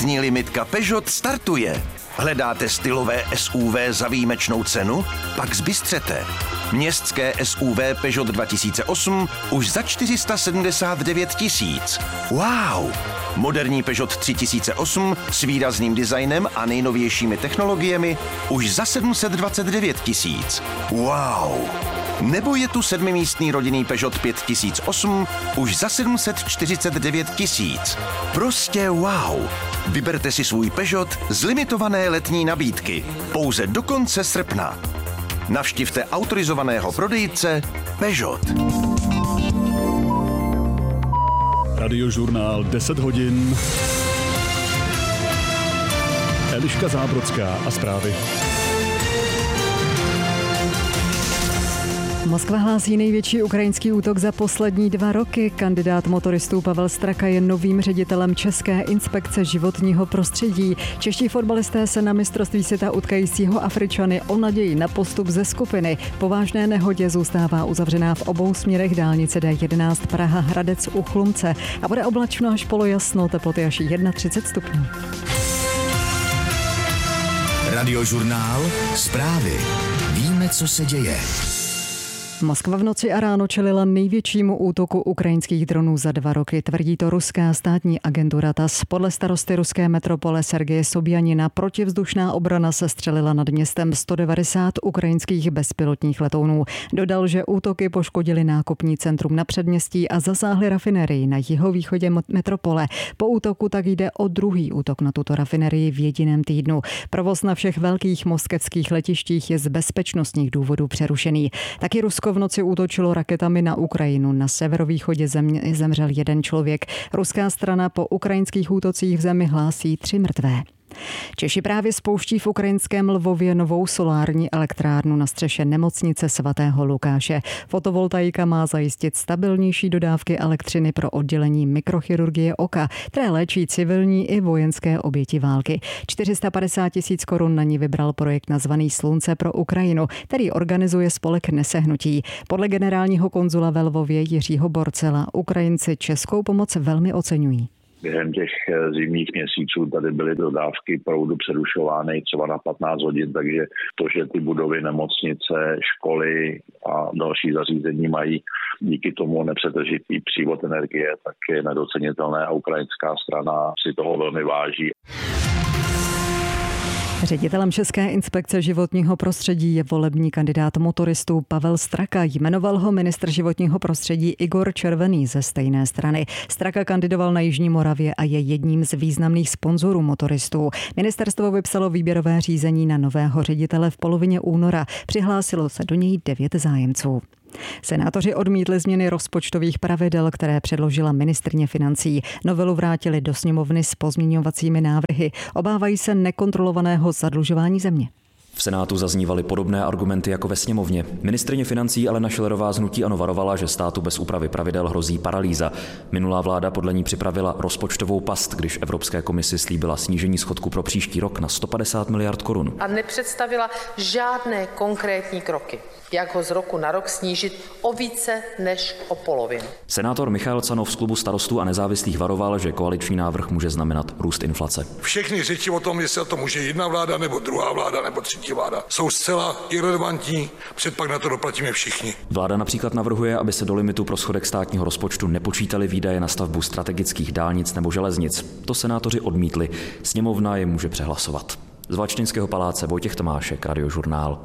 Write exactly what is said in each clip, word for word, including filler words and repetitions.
Letní limitka Peugeot startuje. Hledáte stylové S U V za výjimečnou cenu? Pak zbystřete. Městské S U V Peugeot dva tisíce osm už za čtyři sta sedmdesát devět tisíc. Wow! Moderní Peugeot tři tisíce osm s výrazným designem a nejnovějšími technologiemi už za sedm set dvacet devět tisíc. Wow! Nebo je tu sedmimístný rodinný Peugeot pět tisíc osm už za sedm set čtyřicet devět tisíc. Prostě wow! Vyberte si svůj Peugeot z limitované letní nabídky. Pouze do konce srpna. Navštivte autorizovaného prodejce Peugeot. Radiožurnál deset hodin. Eliška Zábrodská a zprávy. Moskva hlásí největší ukrajinský útok za poslední dva roky. Kandidát motoristů Pavel Straka je novým ředitelem České inspekce životního prostředí. Čeští fotbalisté se na mistrovství světa utkají s Jihoafričany o naději na postup ze skupiny. Po vážné nehodě zůstává uzavřená v obou směrech dálnice D jedenáct Praha Hradec u Chlumce a bude oblačno až polojasno, teploty až třicet jedna stupňů. Radiožurnál zprávy. Víme, co se děje. Moskva v noci a ráno čelila největšímu útoku ukrajinských dronů za dva roky, tvrdí to ruská státní agentura T A S. Podle starosty ruské metropole Sergeje Sobjanina protivzdušná obrana sestřelila nad městem sto devadesát ukrajinských bezpilotních letounů. Dodal, že útoky poškodily nákupní centrum na předměstí a zasáhly rafinerii na jihovýchodě metropole. Po útoku tak jde o druhý útok na tuto rafinerii v jediném týdnu. Provoz na všech velkých moskevských letištích je z bezpečnostních důvodů přerušený. Taky Rusko v noci útočilo raketami na Ukrajinu. Na severovýchodě země zemřel jeden člověk. Ruská strana po ukrajinských útocích v zemi hlásí tři mrtvé. Češi právě spouští v ukrajinském Lvově novou solární elektrárnu na střeše nemocnice svatého Lukáše. Fotovoltaika má zajistit stabilnější dodávky elektřiny pro oddělení mikrochirurgie oka, které léčí civilní i vojenské oběti války. čtyři sta padesát tisíc korun na ní vybral projekt nazvaný Slunce pro Ukrajinu, který organizuje spolek Nesehnutí. Podle generálního konzula ve Lvově Jiřího Borcela Ukrajinci českou pomoc velmi oceňují. Během těch zimních měsíců tady byly dodávky proudu přerušovány třeba na patnáct hodin, takže to, že ty budovy, nemocnice, školy a další zařízení mají díky tomu nepřetržitý přívod energie, tak je nedocenitelné a ukrajinská strana si toho velmi váží. Ředitelem České inspekce životního prostředí je volební kandidát motoristů Pavel Straka. Jmenoval ho ministr životního prostředí Igor Červený ze stejné strany. Straka kandidoval na Jižní Moravě a je jedním z významných sponzorů motoristů. Ministerstvo vypsalo výběrové řízení na nového ředitele v polovině února. Přihlásilo se do něj devět zájemců. Senátoři odmítli změny rozpočtových pravidel, které předložila ministryně financí. Novelu vrátili do sněmovny s pozměňovacími návrhy. Obávají se nekontrolovaného zadlužování země. V Senátu zaznívaly podobné argumenty jako ve sněmovně. Ministryně financí Alena Schillerová z hnutí ANO varovala, že státu bez úpravy pravidel hrozí paralýza. Minulá vláda podle ní připravila rozpočtovou past, když Evropské komisi slíbila snížení schodku pro příští rok na sto padesát miliard korun. A nepředstavila žádné konkrétní kroky, jak ho z roku na rok snížit o více než o polovinu. Senátor Michael Canov z klubu Starostů a nezávislých varoval, že koaliční návrh může znamenat růst inflace. Všechny řeči o tom, jestli to může jedna vláda nebo druhá vláda nebo třetí vláda, jsou zcela irelevantní, předpak na to doplatíme všichni. Vláda například navrhuje, aby se do limitu pro schodek státního rozpočtu nepočítaly výdaje na stavbu strategických dálnic nebo železnic. To senátoři odmítli. Sněmovna je může přehlasovat. Z Valštejnského paláce Vojtěch Tomášek, Radiožurnál.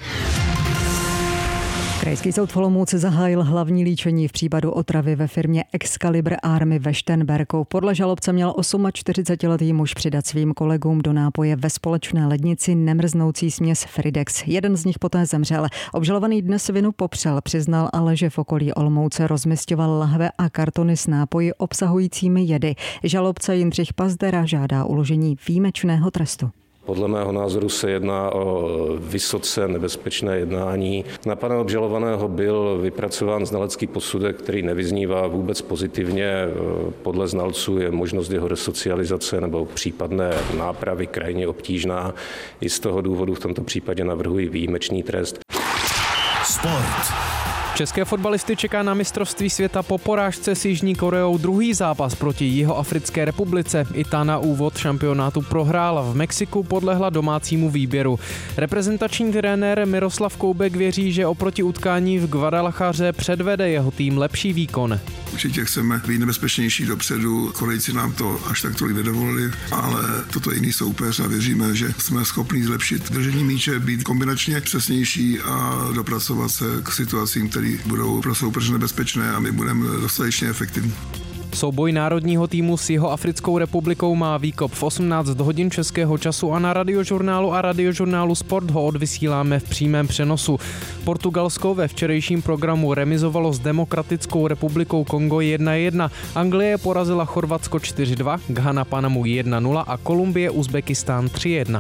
Krajský soud v Olomouci zahájil hlavní líčení v případu otravy ve firmě Excalibur Army ve Šternberku. Podle žalobce měl čtyřicetiosmiletý muž přidat svým kolegům do nápoje ve společné lednici nemrznoucí směs Fridex. Jeden z nich poté zemřel. Obžalovaný dnes vinu popřel, přiznal ale, že v okolí Olomouce rozmisťoval lahve a kartony s nápoji obsahujícími jedy. Žalobce Jindřich Pazdera žádá uložení výjimečného trestu. Podle mého názoru se jedná o vysoce nebezpečné jednání. Na pana obžalovaného byl vypracován znalecký posudek, který nevyznívá vůbec pozitivně. Podle znalců je možnost jeho resocializace nebo případné nápravy krajně obtížná. I z toho důvodu v tomto případě navrhuji výjimečný trest. Sport. České fotbalisty čeká na mistrovství světa po porážce s Jižní Koreou druhý zápas proti Jihoafrické republice. I ta na úvod šampionátu prohrála. V Mexiku podlehla domácímu výběru. Reprezentační trenér Miroslav Koubek věří, že oproti utkání v Guadalajaře předvede jeho tým lepší výkon. Určitě chceme být nebezpečnější dopředu. Korejci nám to až tak tolik nedovolili, ale toto je jiný soupeř a věříme, že jsme schopni zlepšit držení míče, být kombinačně přesnější a dopracovat se k situacím, které budou pro soupeře nebezpečné a my budeme dostatečně efektivní. Souboj národního týmu s Jihoafrickou republikou má výkop v osmnáct hodin českého času a na Radiožurnálu a Radiožurnálu Sport ho odvysíláme v přímém přenosu. Portugalsko ve včerejším programu remizovalo s Demokratickou republikou Kongo jedna jedna. Anglie porazila Chorvatsko čtyři dva, Ghana Panamu jedna nula a Kolumbie Uzbekistán tři jedna.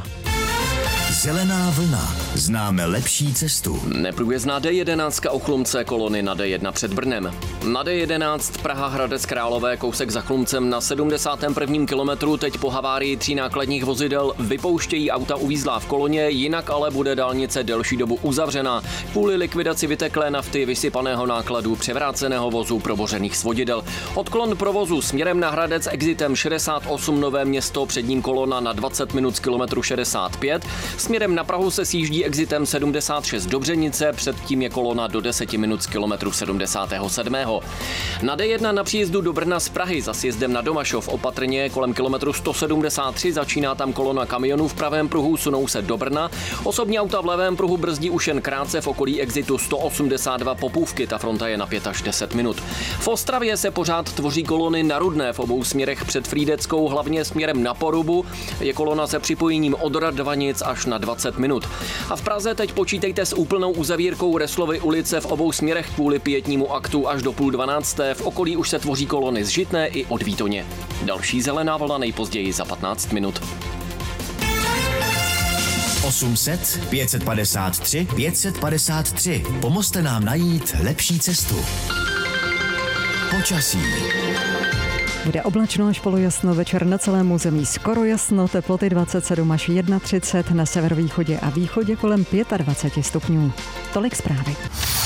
Zelená vlna. Známe lepší cestu. Neprůjezdná D jedenáct u Chlumce, kolony na D jedna před Brnem. Na D jedenáct Praha Hradec Králové, kousek za Chlumcem na sedmdesátém prvním kilometru teď po havárii tří nákladních vozidel vypouštějí auta uvízlá v koloně, jinak ale bude dálnice delší dobu uzavřená. Kvůli likvidaci vyteklé nafty, vysypaného nákladu, převráceného vozu, probořených svodidel. Odklon provozu směrem na Hradec exitem šedesát osm Nové Město, před ním kolona na dvacet minut z kilometru šedesát pět. Směrem na Prahu se sjíždí exitem sedmdesát šest Dobřenice, předtím je kolona do deseti minut z kilometru sedmdesát sedm. Na D jedna na příjezdu do Brna z Prahy za sjezdem na Domašov opatrně kolem kilometru sto sedmdesát tři začíná tam kolona kamionů v pravém pruhu, sunou se do Brna. Osobní auta v levém pruhu brzdí už jen krátce v okolí exitu sto osmdesát dva Popůvky, ta fronta je na pět až deset minut. V Ostravě se pořád tvoří kolony na Rudné v obou směrech před Frýdeckou, hlavně směrem na Porubu. Je kolona se připojením od Radvanic až na dvacet minut. A v Praze teď počítejte s úplnou uzavírkou Reslovy ulice v obou směrech kvůli pietnímu aktu až do půl dvanácté. V okolí už se tvoří kolony z Žitné i od Výtoně. Další zelená vlna nejpozději za patnáct minut. osm set, pět set padesát tři, pět set padesát tři. Pomozte nám najít lepší cestu. Počasí. Bude oblačno až polojasno, večer na celém území skoro jasno, teploty dvacet sedm až třicet jedna, na severovýchodě a východě kolem dvacet pět stupňů. Tolik zprávy.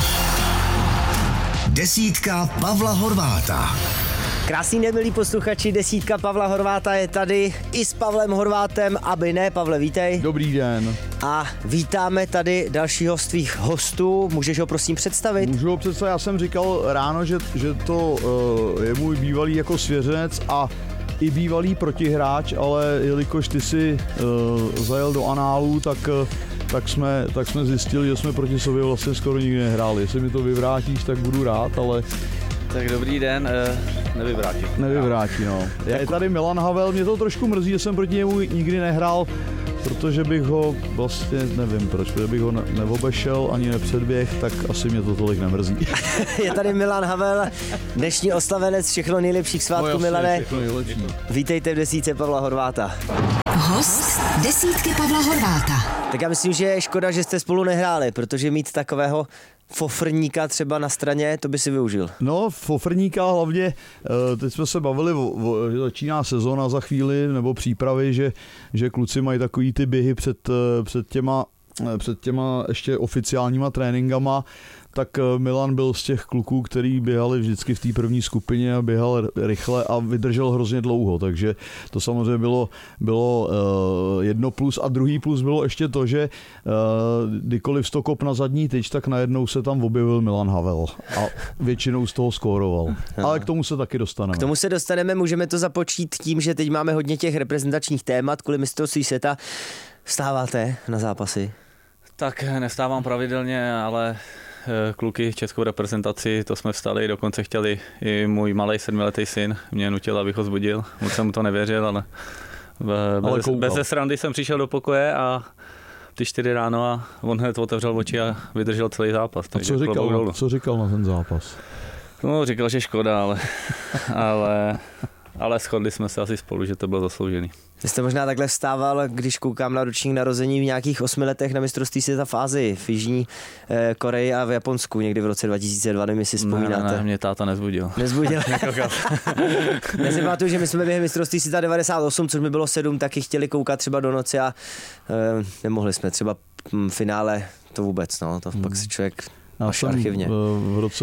Desítka Pavla Horváta. Krásný den, milí posluchači, desítka Pavla Horváta je tady i s Pavlem Horvátem, aby ne. Pavle, vítej. Dobrý den. A vítáme tady dalšího z tvých hostů. Můžeš ho prosím představit? Můžu ho představit, já jsem říkal ráno, že, že to uh, je můj bývalý jako svěřenec a i bývalý protihráč, ale jelikož ty si uh, zajel do análu, tak uh, tak jsme, tak jsme zjistili, že jsme proti sobě vlastně skoro nikdy nehráli. Jestli mi to vyvrátíš, tak budu rád, ale... Tak dobrý den, nevyvrátí. Nevyvrátí, no. Je tady Milan Havel, mě to trošku mrzí, že jsem proti němu nikdy nehrál, protože bych ho vlastně, nevím proč, protože bych ho ne- neobešel ani nepředběh, tak asi mě to tolik nemrzí. Je tady Milan Havel, dnešní oslavenec, všechno nejlepších svátků, no, Milane. Vítejte v desítce Pavla Horváta. Host desítky Pavla Horváta. Tak já myslím, že je škoda, že jste spolu nehráli, protože mít takového fofrníka třeba na straně, to by si využil. No, fofrníka hlavně, teď jsme se bavili, že začíná sezóna za chvíli, nebo přípravy, že, že kluci mají takový ty běhy před, před těma před těma ještě oficiálníma tréninkama, tak Milan byl z těch kluků, který běhali vždycky v té první skupině a běhal rychle a vydržel hrozně dlouho, takže to samozřejmě bylo, bylo uh, jedno plus a druhý plus bylo ještě to, že uh, kdykoliv to kop na zadní tyč, tak najednou se tam objevil Milan Havel a většinou z toho skóroval. Ale k tomu se taky dostaneme. K tomu se dostaneme, můžeme to započít tím, že teď máme hodně těch reprezentačních témat kvůli mistrovství světa. Vstáváte na zápasy? Tak nestávám pravidelně, ale kluky českou reprezentaci, to jsme vstali, dokonce chtěli i můj malej sedmiletý syn, mě nutil, abych ho zbudil. Moc jsem mu to nevěřil, ale, bez, bez srandy jsem přišel do pokoje a ty čtyři ráno a on hned otevřel oči a vydržel celý zápas. A co říkal, co říkal na ten zápas? No, říkal, že škoda, ale, ale, ale shodli jsme se asi spolu, že to bylo zasloužený. Vy jste možná takhle vstával, když koukám na ročník narození v nějakých osmi letech na mistrovství světa v Asii, v Jižní eh, Koreji a v Japonsku, někdy v roce dva tisíce dva, nevím, jestli vzpomínáte. Ne, ne, mě táta nezbudil. Nezbudil. Já si pamatuju, že my jsme během mistrovství světa devadesát osm, což mi bylo sedm, taky chtěli koukat třeba do noci a eh, nemohli jsme třeba v finále to vůbec, no, to hmm. pak si člověk Já jsem archivně. v roce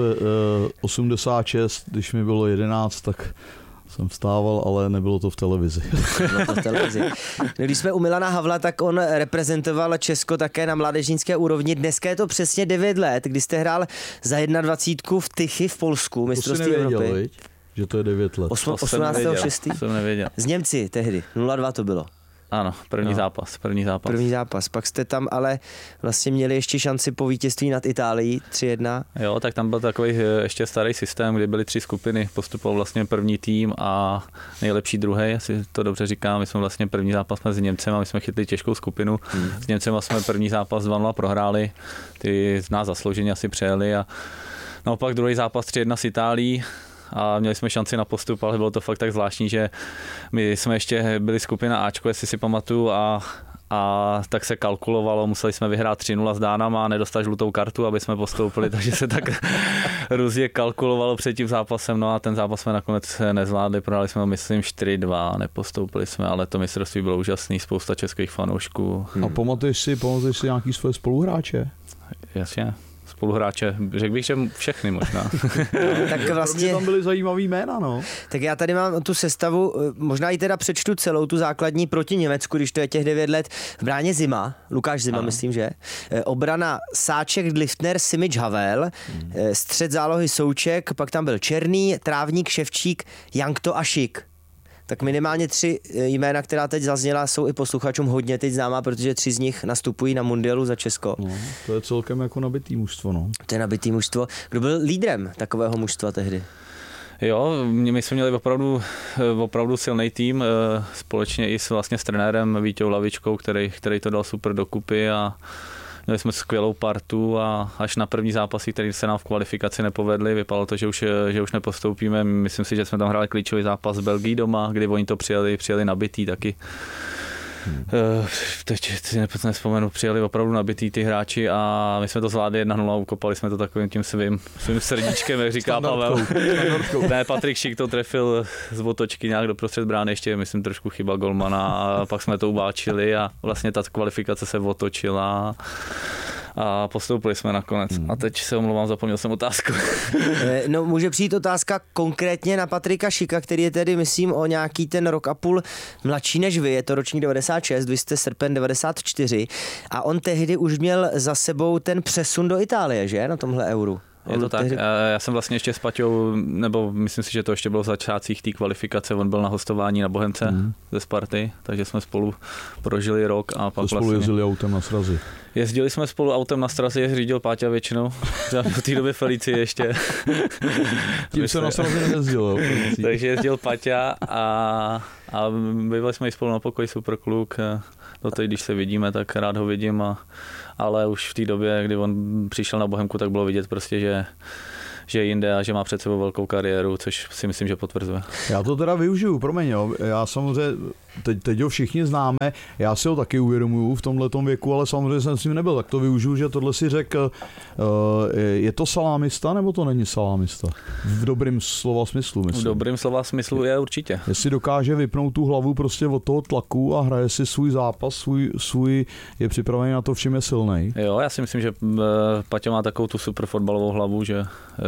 osmdesát šest, když mi bylo jedenáct, tak jsem vstával, ale nebylo to v televizi. Nebylo to v televizi. No, když jsme u Milana Havla, tak on reprezentoval Česko také na mládežnické úrovni. Dneska je to přesně devět let, kdy jste hrál za jednadvacítku v Tychy v Polsku, mistrovství Evropy. Viď? Že to je devět let. osmnáctého šestého jsem nevěděl. Z Němci tehdy, nula dva to bylo. Ano, první no. zápas, první zápas. První zápas, pak jste tam ale vlastně měli ještě šanci po vítězství nad Itálií tři jedna. Jo, tak tam byl takový ještě starý systém, kdy byly tři skupiny, postupoval vlastně první tým a nejlepší druhý, asi to dobře říkám, my jsme vlastně první zápas mezi Němcem a my jsme chytli těžkou skupinu. Hmm. S Němcem jsme první zápas dva nula prohráli, ty z nás zaslouženě asi přejeli a naopak druhý zápas tři jedna s Itálií. A měli jsme šanci na postup, ale bylo to fakt tak zvláštní, že my jsme ještě byli skupina Ačko, jestli si pamatuju, a, a tak se kalkulovalo, museli jsme vyhrát tři nula s Dánama a nedostat žlutou kartu, aby jsme postoupili, takže se tak různě kalkulovalo před tím zápasem, no a ten zápas jsme nakonec nezvládli, prohráli jsme myslím čtyři dva, nepostoupili jsme, ale to mistrovství bylo úžasný, spousta českých fanoušků. A pamatuješ si, pamatuješ si nějaký své spoluhráče? Jasně. Spoluhráče, řekl bych, že všechny možná. No, tak vlastně tam byly zajímavý jména, no. Tak já tady mám tu sestavu, možná i teda přečtu celou tu základní proti Německu, když to je těch devět let. V bráně Zima, Lukáš Zima, ano. myslím, že. Obrana Sáček, Dliftner, Simič, Havel, hmm. střed zálohy Souček, pak tam byl Černý, Trávník, Ševčík, Jankto a Šik. Tak minimálně tři jména, která teď zazněla, jsou i posluchačům hodně teď známá, protože tři z nich nastupují na mundialu za Česko. No, to je celkem jako nabitý mužstvo, no. To je nabitý mužstvo. Kdo byl lídrem takového mužstva tehdy? Jo, my jsme měli opravdu, opravdu silný tým, společně i s, vlastně s trenérem Vítěou Lavičkou, který, který to dal super dokupy a měli jsme skvělou partu a až na první zápasy, které se nám v kvalifikaci nepovedly, vypadalo to, že už, že už nepostoupíme. Myslím si, že jsme tam hráli klíčový zápas s Belgií doma, kdy oni to přijeli, přijeli nabitý taky. Hmm. Teď si nespomenu, přijeli opravdu nabitý ty hráči a my jsme to zvládli jedna nula a ukopali jsme to takovým tím svým, svým srdíčkem, jak říká Pavel. Ne, Patrik Šik to trefil z otočky nějak doprostřed brány, ještě myslím trošku chyba golmana a pak jsme to ubáčili a vlastně ta kvalifikace se otočila a postoupili jsme nakonec. Hmm. A teď se omlouvám, zapomněl jsem otázku. No, může přijít otázka konkrétně na Patrika Šika, který je tedy, myslím, o nějaký ten rok a půl mladší než vy, je to ročník devadesát šest, vy jste srpen devadesát čtyři a on tehdy už měl za sebou ten přesun do Itálie, že, na tomhle euru? Je to tak. Já jsem vlastně ještě s Paťou, nebo myslím si, že to ještě bylo v začátcích té kvalifikace, on byl na hostování na Bohemce mm. ze Sparty, takže jsme spolu prožili rok a pak to spolu vlastně jezdili autem na srazy. Jezdili jsme spolu autem na srazy, řídil Páťa většinou, v té době Felici ještě. Tím se na srazy nejezdilo. Takže jezdil Páťa a, a byli jsme i spolu na pokoji, super kluk. Do té, když se vidíme, tak rád ho vidím, a, ale už v té době, kdy on přišel na Bohemku, tak bylo vidět prostě, že že je jinde a že má před sebou velkou kariéru, což si myslím, že potvrzuje. Já to teda využiju, promiň, jo. Já samozřejmě, teď, teď ho všichni známe, já si ho taky uvědomuju v tomhletom věku, ale samozřejmě jsem s ním nebyl, tak to využiju, že tohle si řekl, je to salámista nebo to není salámista? V dobrým slova smyslu, myslím. V dobrým slova smyslu je určitě. Jestli dokáže vypnout tu hlavu prostě od toho tlaku a hraje si svůj zápas, svůj, svůj je připravený na to, v čem je silnej. Jo, já si myslím, že Paťa má takovou tu super fotbalovou hlavu, že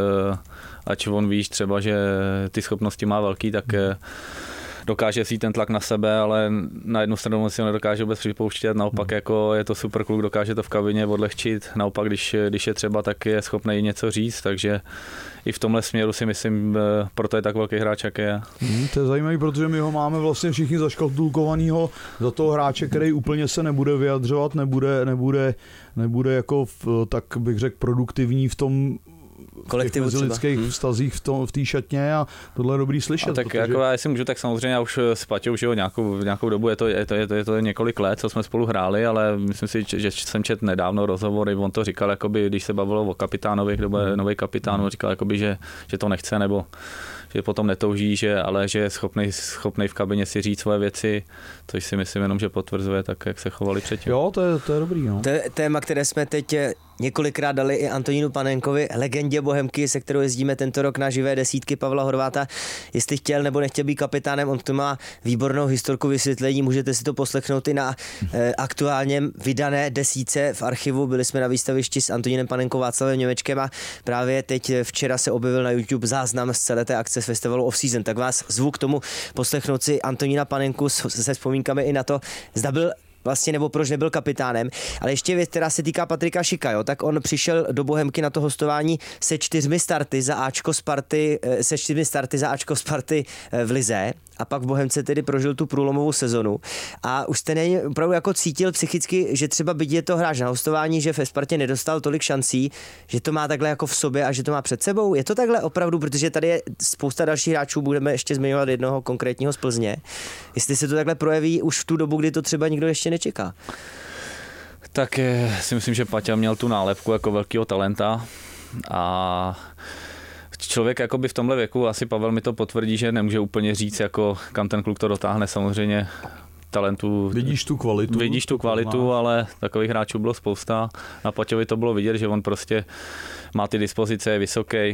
ať on víš třeba, že ty schopnosti má velký, tak dokáže si ten tlak na sebe, ale na jednu stranu si ho nedokáže vůbec připouštět, naopak jako je to super kluk, dokáže to v kabině odlehčit, naopak když, když je třeba, tak je schopný něco říct, takže i v tomhle směru si myslím, proto je tak velký hráč, jak je. Hmm, to je zajímavý, protože my ho máme vlastně všichni zaškatulkovanýho za toho hráče, který úplně se nebude vyjadřovat, nebude, nebude, nebude jako v, tak bych řekl produktivní v tom kolektivu v těch lidských hmm. vztazích v té v šatně a tohle je dobrý slyšet. A tak protože... jako já, jestli můžu, tak samozřejmě já už s Paťou žiju nějakou, nějakou dobu, je to, je, to, je, to, je to několik let, co jsme spolu hráli, ale myslím si, že jsem četl nedávno rozhovory, on to říkal, jakoby, když se bavilo o kapitánovi, kdo bude nový kapitán, on říkal, jakoby, že, že to nechce, nebo že potom netouží, že, ale že je schopný, schopný v kabině si říct svoje věci, což si myslím jenom, že potvrzuje tak, jak se chovali předtím. Jo, to je, to je dobrý. No. To je téma, které jsme teď několikrát dali i Antonínu Panenkovi, legendě Bohemky, se kterou jezdíme tento rok na živé desítky Pavla Horváta. Jestli chtěl nebo nechtěl být kapitánem, on to má výbornou historku vysvětlení, můžete si to poslechnout i na eh, aktuálně vydané desítce v archivu. Byli jsme na výstavišti s Antonínem Panenkou, Václavem Němečkem a právě teď včera se objevil na YouTube záznam z celé té akce z festivalu Off Season. Tak vás zvu k tomu poslechnout si Antonína Panenku se vzpomínkami i na to, zda byl vlastně nebo proč nebyl kapitánem. Ale ještě věc, která se týká Patrika Šika, jo, tak on přišel do Bohemky na to hostování se čtyřmi starty za Ačko Sparty, se čtyřmi starty za Ačko Sparty v lize a pak v Bohemce tedy prožil tu průlomovou sezonu a už jste nej, opravdu jako cítil psychicky, že třeba byť je to hráč na hostování, že ve Spartě nedostal tolik šancí, že to má takhle jako v sobě a že to má před sebou. Je to takhle opravdu, protože tady je spousta dalších hráčů, budeme ještě zmiňovat jednoho konkrétního z Plzně. Jestli se to takhle projeví už v tu dobu, kdy to třeba nikdo ještě nečeká. Tak je, si myslím, že Paťa měl tu nálepku jako velkého talenta a člověk jakoby v tomhle věku, asi Pavel mi to potvrdí, že nemůže úplně říct, jako kam ten kluk to dotáhne, samozřejmě talentu. Vidíš tu kvalitu. Vidíš tu kvalitu, ale takových hráčů bylo spousta. Na Paťovi to bylo vidět, že on prostě má ty dispozice, je vysoký,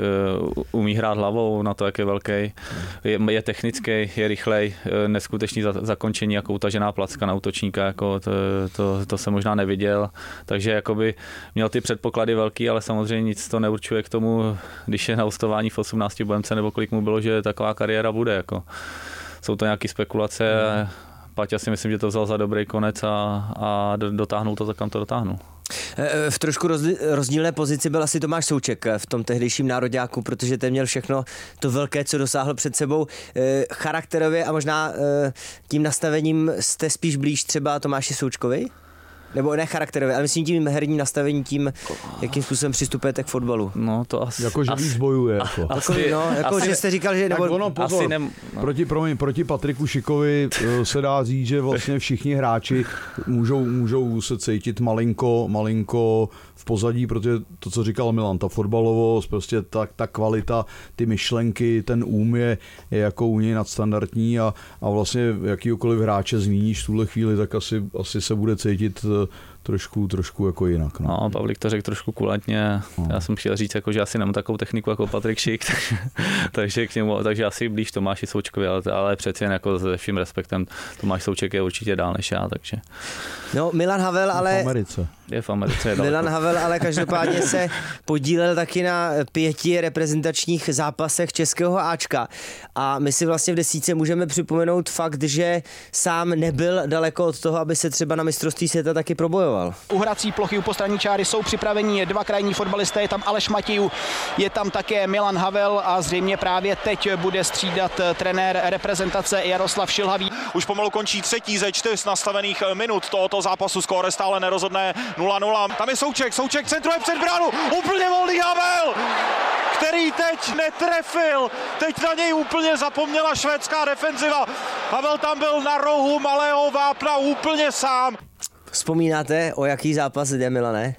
umí hrát hlavou na to, jak je velký, je, je technický, je rychlej, neskutečný zakončení, jako utažená placka na útočníka, jako to, to, to jsem možná neviděl. Takže jakoby měl ty předpoklady velký, ale samozřejmě nic to neurčuje k tomu, když je na hostování v osmnácti Bohemce, nebo kolik mu bylo, že taková kariéra bude. Jako. Jsou to nějaké spekulace. Mm. Paťa si myslím, že to vzal za dobrý konec a, a dotáhnul to, kam to dotáhnul. V trošku rozdílné pozici byl asi Tomáš Souček v tom tehdejším nároďáku, protože ten měl všechno to velké, co dosáhl před sebou. Charakterově a možná tím nastavením jste spíš blíž třeba Tomáši Součkovi? Nebo ne charakterově, ale myslím tím herním nastavením, tím, jakým způsobem přistupujete k fotbalu. No to asi... Jako, že víc bojuje. Jako, asi, no, jako asi, že jste říkal, že... Nebo, ono, pozor, asi ne, no. proti, promiň, proti Patriku Šikovi se dá říct, že vlastně všichni hráči můžou, můžou se cítit malinko, malinko v pozadí, protože to, co říkal Milan, ta fotbalovost, prostě ta, ta kvalita, ty myšlenky, ten úm je, je jako u něj nadstandardní a, a vlastně jakýkoliv hráče zmíníš v tuhle chvíli, tak asi, asi se bude cítit trošku, trošku jako jinak. No, no Pavlik to řekl trošku kulantně. No. Já jsem chtěl říct, jako, že asi nemám takovou techniku jako Patrik Šik, takže, takže, k němu, takže asi blíž Tomáši Součkovi, ale, ale přeci jen jako se vším respektem Tomáš Souček je určitě dál než já, takže. No Milan Havel, ale... V Americe. Je v Americe. Je Milan Havel, ale každopádně se podílel taky na pěti reprezentačních zápasech českého Ačka a my si vlastně v desítce můžeme připomenout fakt, že sám nebyl daleko od toho, aby se třeba na mistrovství světa taky probojoval. U hrací plochy, u postranní čáry jsou připraveni dva krajní fotbalisté, je tam Aleš Matějů, je tam také Milan Havel a zřejmě právě teď bude střídat trenér reprezentace Jaroslav Šilhavý. Už pomalu končí třetí ze čtyř nastavených minut tohoto zápasu, skóre stále nerozhodné nula nula. Tam je Souček, Souček centruje před bránu, úplně volný Havel, který teď netrefil, teď na něj úplně zapomněla švédská defenziva. Havel tam byl na rohu malého vápna úplně sám. Vzpomínáte, o jaký zápas jde, Milane?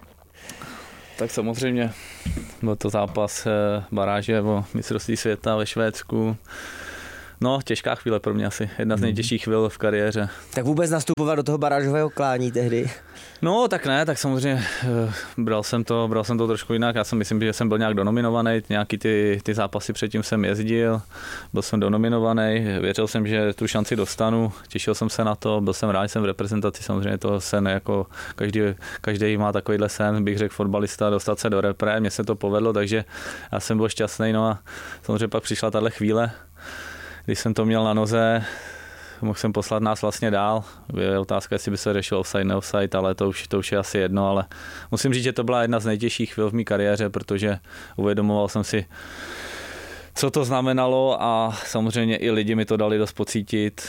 Tak samozřejmě. Byl to zápas baráže o mistrovství světa ve Švédsku. No, těžká chvíle pro mě asi. Jedna z nejtěžších chvíl v kariéře. Tak vůbec nastupovat do toho barážového klání tehdy? No, tak ne, tak samozřejmě bral jsem to, bral jsem to trošku jinak. Já si myslím, že jsem byl nějak donominovaný, nějaký ty, ty zápasy předtím jsem jezdil, byl jsem donominovaný, věřil jsem, že tu šanci dostanu, těšil jsem se na to, byl jsem rád, že jsem v reprezentaci, samozřejmě to sen jako každý, každý má takovýhle sen, bych řekl fotbalista, dostat se do repre, mně se to povedlo, takže já jsem byl šťastný, no a samozřejmě pak přišla tahle chvíle, když jsem to měl na noze, mohl jsem poslat nás vlastně dál. Je otázka, jestli by se řešil offside, neoffside, ale to už, to už je asi jedno, ale musím říct, že to byla jedna z nejtěžších chvíl v mé kariéře, protože uvědomoval jsem si, co to znamenalo a samozřejmě i lidi mi to dali dost pocítit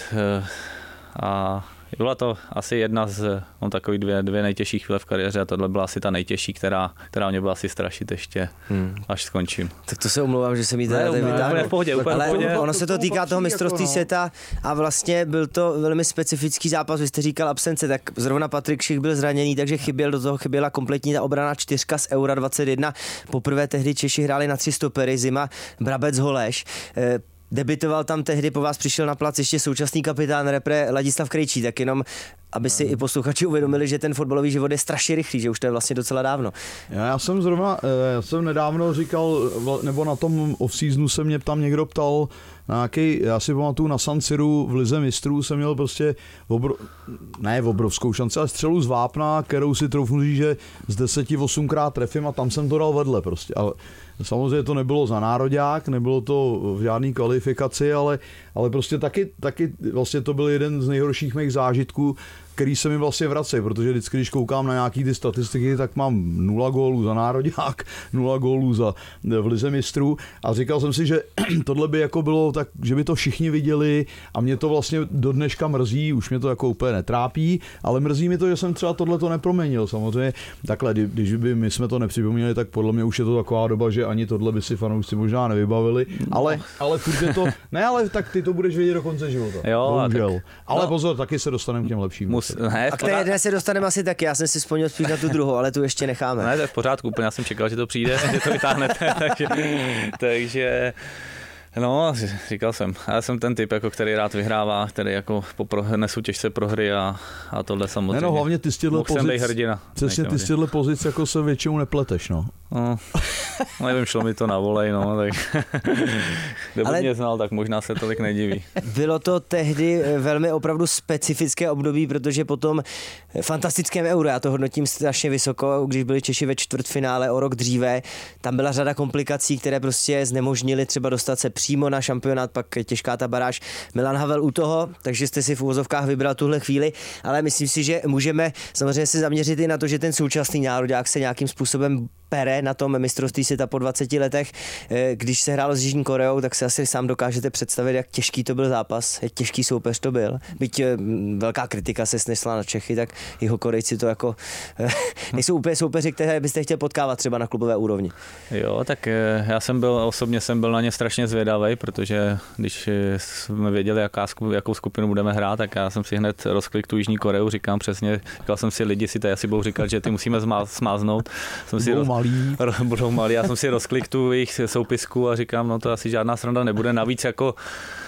a byla to asi jedna z, mám takový dvě, dvě nejtěžší chvíle v kariéře a tohle byla asi ta nejtěžší, která, která mě byla asi strašit ještě, hmm. až skončím. Tak to se omlouvám, že jsem jí teda vytáhl. V pohodě, úplně ale v pohodě. Ono se to týká toho mistrovství světa a vlastně byl to velmi specifický zápas, vy jste říkal absence, tak zrovna Patrik Šich byl zraněný, takže chyběl, do toho chyběla kompletní ta obrana čtyřka z Eura dvacet jedna. Poprvé tehdy Češi hráli na tři stopery, Zima, Brabec, Holeš. E, Debitoval tam tehdy, po vás přišel na plac ještě současný kapitán repre Ladislav Krejčí, tak jenom aby si i posluchači uvědomili, že ten fotbalový život je strašně rychlý, že už to je vlastně docela dávno. Já, já jsem zrovna, já jsem nedávno říkal, nebo na tom off-seasonu se mě tam někdo ptal, na nějaký, já si pamatuju na San Siru v lize mistrů jsem měl prostě obro, ne obrovskou šanci, ale střelu z vápna, kterou si troufnu říct, že z deseti osmkrát trefím a tam jsem to dal vedle prostě. Ale samozřejmě to nebylo za nároďák, nebylo to v žádný kvalifikaci, ale, ale prostě taky, taky vlastně to byl jeden z nejhorších mých zážitků, který se mi vlastně vrací, protože vždycky, když koukám na nějaký ty statistiky, tak mám nula gólů za nároďák, nula gólů za v lize mistrů a říkal jsem si, že tohle by jako bylo tak, že by to všichni viděli a mě to vlastně do dneška mrzí, už mě to jako úplně netrápí, ale mrzí mi to, že jsem třeba tohle to neproměnil. Samozřejmě takhle, když by my jsme to nepřipomněli, tak podle mě už je to taková doba, že ani tohle by si fanoušci možná nevybavili, ale, ale furt je to, ne, ale tak ty to budeš vědět do konce života. Jo, bohužel. tak, ale no, pozor, taky se dostaneme k těm lepším. Mus, ne, a k té jedné se dostaneme asi taky, já jsem si vzpomněl spíš na tu druhou, ale tu ještě necháme. Ne, to je v pořádku, úplně já jsem čekal, že to přijde, že to vytáhnete, takže, takže no, říkal jsem, já jsem ten typ, jako, který rád vyhrává, který jako nesu těžce prohry a, a tohle samozřejmě. Ne, no, hlavně ty z těchto pozic, hrdina, přesně ty z těchto pozic jako se většinou nepleteš, no. No, nevím, šlo mi to na volej, no, tak kdo by mě znal, tak možná se tolik nediví. Bylo to tehdy velmi opravdu specifické období, protože po tom fantastickém Euro, já to hodnotím strašně vysoko, když byli Češi ve čtvrtfinále o rok dříve, tam byla řada komplikací, které prostě znemožnily třeba dostat se přímo na šampionát, pak těžká ta baráž. Milan Havel u toho, takže jste si v uvozovkách vybral tuhle chvíli, ale myslím si, že můžeme samozřejmě se zaměřit i na to, že ten současný nároďák se nějakým způsobem pere na tom mistrovství světa po dvaceti letech. Když se hrálo s Jižní Koreou, tak si asi sám dokážete představit, jak těžký to byl zápas, jak těžký soupeř to byl. Byť velká kritika se snesla na Čechy, tak jeho Korejci to jako nejsou úplně soupeři, které byste chtěl potkávat třeba na klubové úrovni. Jo, tak já jsem byl, osobně jsem byl na ně strašně zvědavý, protože když jsme věděli, jaká, jakou skupinu budeme hrát, tak já jsem si hned rozklikl tu Jižní Koreu, říkám přesně, říkal jsem si, lidi si tady asi budou říkat, že ty musíme smáznout. Jsem si roz, malí. Budou malí. Já jsem si rozklikl tu jejich soupisku a říkám, no to asi žádná sranda nebude. Navíc jako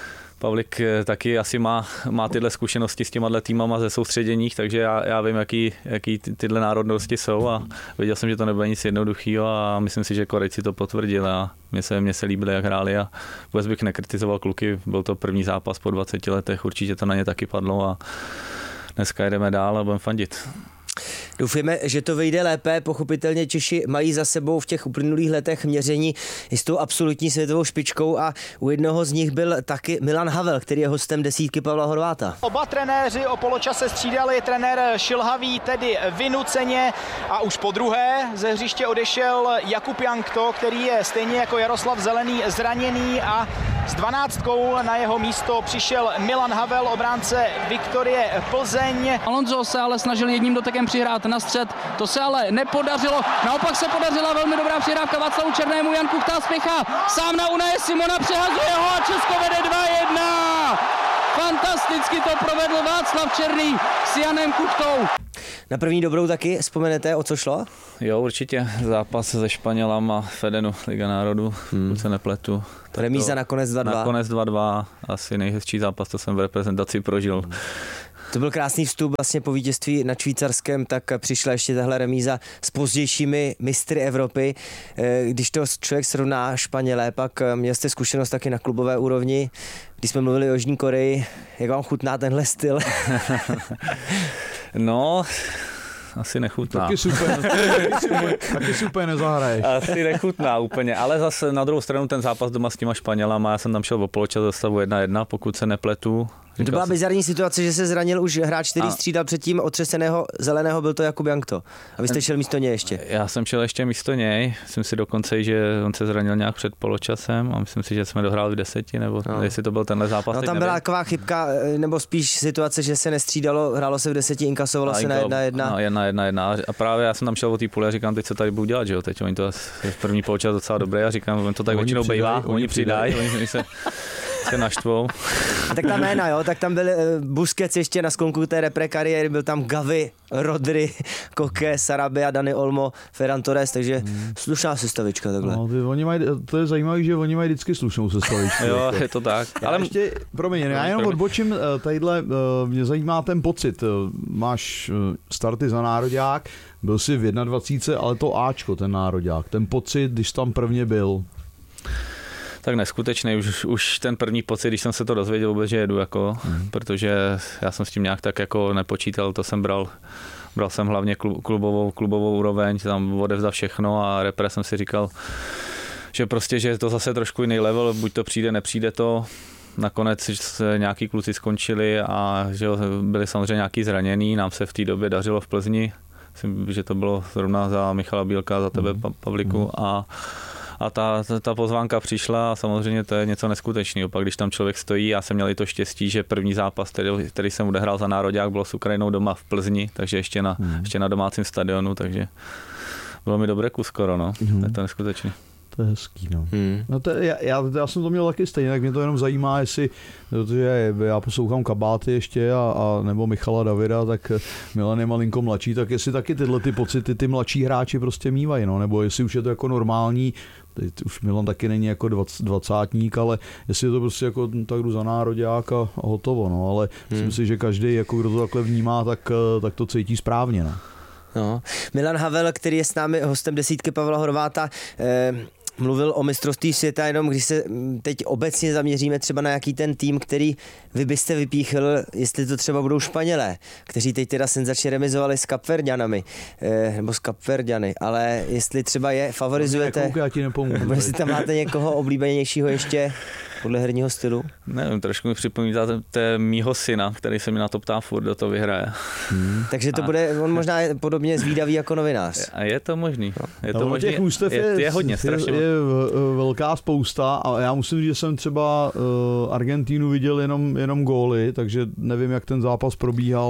Pavlik taky asi má, má tyhle zkušenosti s těma týmama ze soustředěních, takže já, já vím, jaký, jaký ty, tyhle národnosti jsou a věděl jsem, že to nebude nic jednoduchého a myslím si, že Korejci to potvrdili a mně se, mně se líbilo, jak hráli a vůbec bych nekritizoval kluky. Byl to první zápas po dvaceti letech, určitě to na ně taky padlo a dneska jdeme dál a budeme fandit. Doufujeme, že to vyjde lépe. Pochopitelně Češi mají za sebou v těch uplynulých letech měření i s tou absolutní světovou špičkou a u jednoho z nich byl taky Milan Havel, který je hostem desítky Pavla Horváta. Oba trenéři o poločase střídali, trenér Šilhavý tedy vynuceně a už po druhé ze hřiště odešel Jakub Jankto, který je stejně jako Jaroslav Zelený zraněný a s dvanáctkou na jeho místo přišel Milan Havel, obránce Viktorie Plzeň. Alonso se ale snažil jedním dotekem přihrát na střed, to se ale nepodařilo, naopak se podařila velmi dobrá přihrávka Václavu Černému, Jan Kuchta spěchá sám na Unaje Simona, přehazuje ho a Česko vede dva jedna. Fantasticky to provedl Václav Černý s Janem Kuchtou. Na první dobrou taky vzpomenete, o co šlo? Jo, určitě. Zápas se Španělama, Fedenu, Liga národů, hmm. se nepletu. Remíza nakonec dva dva. Nakonec dva dva, asi nejhezčí zápas, to jsem v reprezentaci prožil. Hmm. To byl krásný vstup vlastně po vítězství nad Švýcarskem, tak přišla ještě tahle remíza s pozdějšími mistry Evropy. Když to člověk srovná Španělé, pak měl jste zkušenost taky na klubové úrovni. Když jsme mluvili o Jižní Koreji, jak vám chutná tenhle styl? No, asi nechutná. Taky super, taky super, taky super nezahraješ. Asi nechutná úplně, ale zase na druhou stranu ten zápas doma s těma Španělama, já jsem tam šel o poločas za stavu jedna jedna, pokud se nepletu. To byla bizarní situace, že se zranil už hráč, který a... střídal předtím otřeseného zeleného, byl to Jakub Jankto. A vy jste šel místo něj ještě. Já jsem šel ještě místo něj, myslím si dokonce, že on se zranil nějak před poločasem a myslím si, že jsme dohráli v deseti, nebo no. jestli to byl tenhle zápas. No tam byla taková chybka, nebo spíš situace, že se nestřídalo, hrálo se v deseti, inkasovalo a se inko, na jedna jedna. No, jedna jedna jedna. A právě já jsem tam šel o té půle a říkám, teď co tady budu dělat, že jo, teď oni to v první poločas docela dobré a říkám, on to tak většinou bývá, oni přidají, oni se se naštvou. A tak ta jména, jo, tak tam byl Busquets ještě na sklonku té repre kariéry, byl tam Gavi, Rodri, Koke, Sarabia, Dani Olmo, Ferran Torres, takže hmm. slušná sestavička takhle. No, ty, oni mají, to je zajímavé, že oni mají vždycky slušnou sestavičku. Jo, je to tak. Já ale ještě, promiň, já jenom odbočím, tadyhle, mě zajímá ten pocit. Máš starty za nároďák, byl jsi v dvacítce jedna, ale to Ačko, ten nároďák, ten pocit, když tam prvně byl. Tak neskutečný, už, už ten první pocit, když jsem se to dozvěděl vůbec, že jedu, jako, hmm. protože já jsem s tím nějak tak jako nepočítal, to jsem bral, bral jsem hlavně klubovou, klubovou úroveň, tam odevzdat všechno a repre jsem si říkal, že prostě, že je to zase trošku jiný level, buď to přijde, nepřijde to. Nakonec se nějaký kluci skončili a že byli samozřejmě nějaký zraněný, nám se v té době dařilo v Plzni, myslím, že to bylo zrovna za Michala Bílka, za tebe, Pavlíku, a A ta, ta pozvánka přišla a samozřejmě to je něco neskutečného. Pak když tam člověk stojí, já jsem měl i to štěstí, že první zápas, který, který jsem odehrál za nároďák, bylo s Ukrajinou doma v Plzni, takže ještě na, hmm. ještě na domácím stadionu, takže bylo mi dobré kus skoro, no. Hmm. Je to neskutečné. To je hezký, no. Hmm. no to, já, já, já jsem to měl taky stejně, tak mě to jenom zajímá, jestli, protože já poslouchám Kabáty ještě a, a nebo Michala Davida, tak Milan je malinko mladší, tak jestli taky tyhle ty pocity ty mladší hráči prostě mývají, no, nebo jestli už je to jako normální, teď už Milan taky není jako dvacátník, ale jestli je to prostě jako tak jdu za nároďák a, a hotovo, no, ale hmm. myslím si, že každý, jako kdo to takhle vnímá, tak, tak to cítí správně, no. No. Milan Havel, který je s námi hostem desítky Pavla Horváta, eh, mluvil o mistrovství světa, jenom když se teď obecně zaměříme třeba na jaký ten tým, který vy byste vypíchl, jestli to třeba budou Španělé, kteří teď teda senzačně remizovali s Kapverďanami, eh, nebo s Kapverďany, ale jestli třeba je favorizujete, Nekouk, já ti nepomůžu, nebo jestli tam máte někoho oblíbenějšího ještě podle herního stylu? Nevím, trošku mi připomíná té mýho syna, který se mi na to ptá furt, do toho vyhraje. Hmm. Takže to a... bude, on možná je podobně zvídavý jako novinář. A je to možný. Je to no, možný. Těch ústev je, je, je hodně, strašně. Je, je velká spousta a já musím říct, že jsem třeba uh, Argentínu viděl jenom, jenom góly, takže nevím, jak ten zápas probíhal.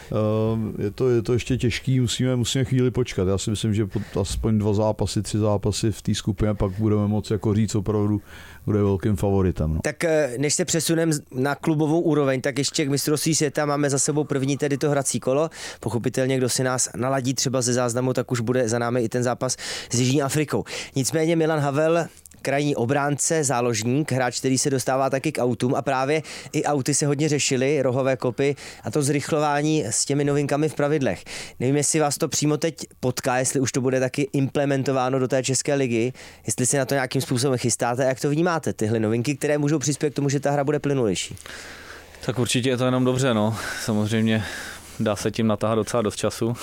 Uh, je, to, je to ještě těžký, musíme, musíme chvíli počkat. Já si myslím, že aspoň dva zápasy, tři zápasy v té skupině, pak budeme moci jako říct opravdu, kdo je velkým favoritem. No. Tak než se přesuneme na klubovou úroveň, tak ještě k mistrovství světa máme za sebou první tedy to hrací kolo. Pochopitelně, kdo si nás naladí třeba ze záznamu, tak už bude za námi i ten zápas s Jižní Afrikou. Nicméně Milan Havel, krajní obránce, záložník, hráč, který se dostává taky k autům a právě i auty se hodně řešily, rohové kopy a to zrychlování s těmi novinkami v pravidlech. Nevím, jestli vás to přímo teď potká, jestli už to bude taky implementováno do té České ligy, jestli se na to nějakým způsobem chystáte a jak to vnímáte, tyhle novinky, které můžou přispět k tomu, že ta hra bude plynulejší. Tak určitě je to jenom dobře, no. Samozřejmě dá se tím natáhat docela dost času.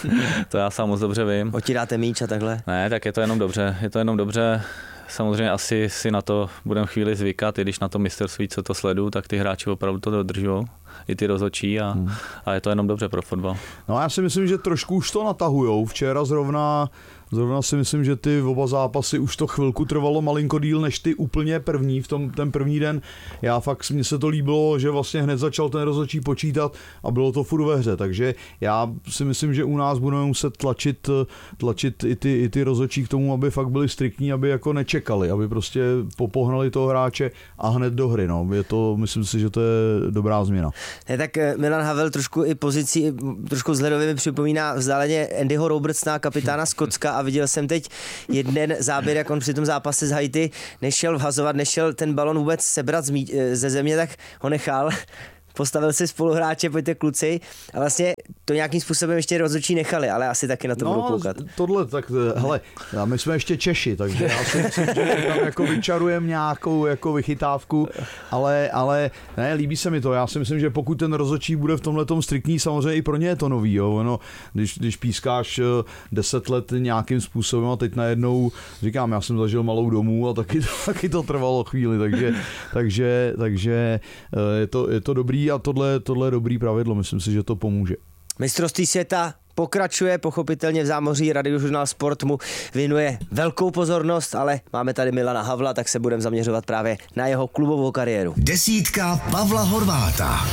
To já sám moc dobře vím. Otíráte míč a takhle? Ne, tak je to jenom dobře. Je to jenom dobře. Samozřejmě asi si na to budeme chvíli zvykat, i když na to mistrovství, co to sleduju, tak ty hráči opravdu to dodržují, i ty rozhodčí a, hmm. a je to jenom dobře pro fotbal. No já si myslím, že trošku už to natahujou. Včera zrovna Zrovna si myslím, že ty oba zápasy už to chvilku trvalo malinko díl než ty úplně první, v tom ten první den. Já fakt, mně se to líbilo, že vlastně hned začal ten rozhodčí počítat a bylo to furt ve hře, takže já si myslím, že u nás budeme muset tlačit, tlačit i ty, i ty rozhodčí k tomu, aby fakt byli striktní, aby jako nečekali, aby prostě popohnali toho hráče a hned do hry. No. Je to, myslím si, že to je dobrá změna. Ne, tak Milan Havel trošku i pozici, trošku vzhledově mi připomíná vzdáleně Andyho Robertsona, kapitána Skotska, a viděl jsem teď jeden záběr, jak on při tom zápase z Haiti nešel vhazovat, nešel ten balon vůbec sebrat ze země, tak ho nechal. Postavil si spoluhráče, pojďte kluci, a vlastně to nějakým způsobem ještě rozhodčí nechali, ale asi taky na to no, budou koukat. Tohle, tak hele, my jsme ještě Češi, takže já si myslím, že tam jako vyčarujeme nějakou jako vychytávku, ale, ale ne, líbí se mi to. Já si myslím, že pokud ten rozhodčí bude v tomhletom striktní, samozřejmě i pro ně je to nový, jo. Ono, když, když pískáš deset let nějakým způsobem a teď najednou, říkám, já jsem zažil Malou domů a taky, taky to trvalo chvíli, takže, takže, takže je to, je to dobrý. A tohle, tohle je dobrý pravidlo, myslím si, že to pomůže. Mistrovství světa pokračuje, pochopitelně v zámoří, Radiožurnál Sport mu věnuje velkou pozornost, ale máme tady Milana Havla, tak se budeme zaměřovat právě na jeho klubovou kariéru. Desítka Pavla Horváta.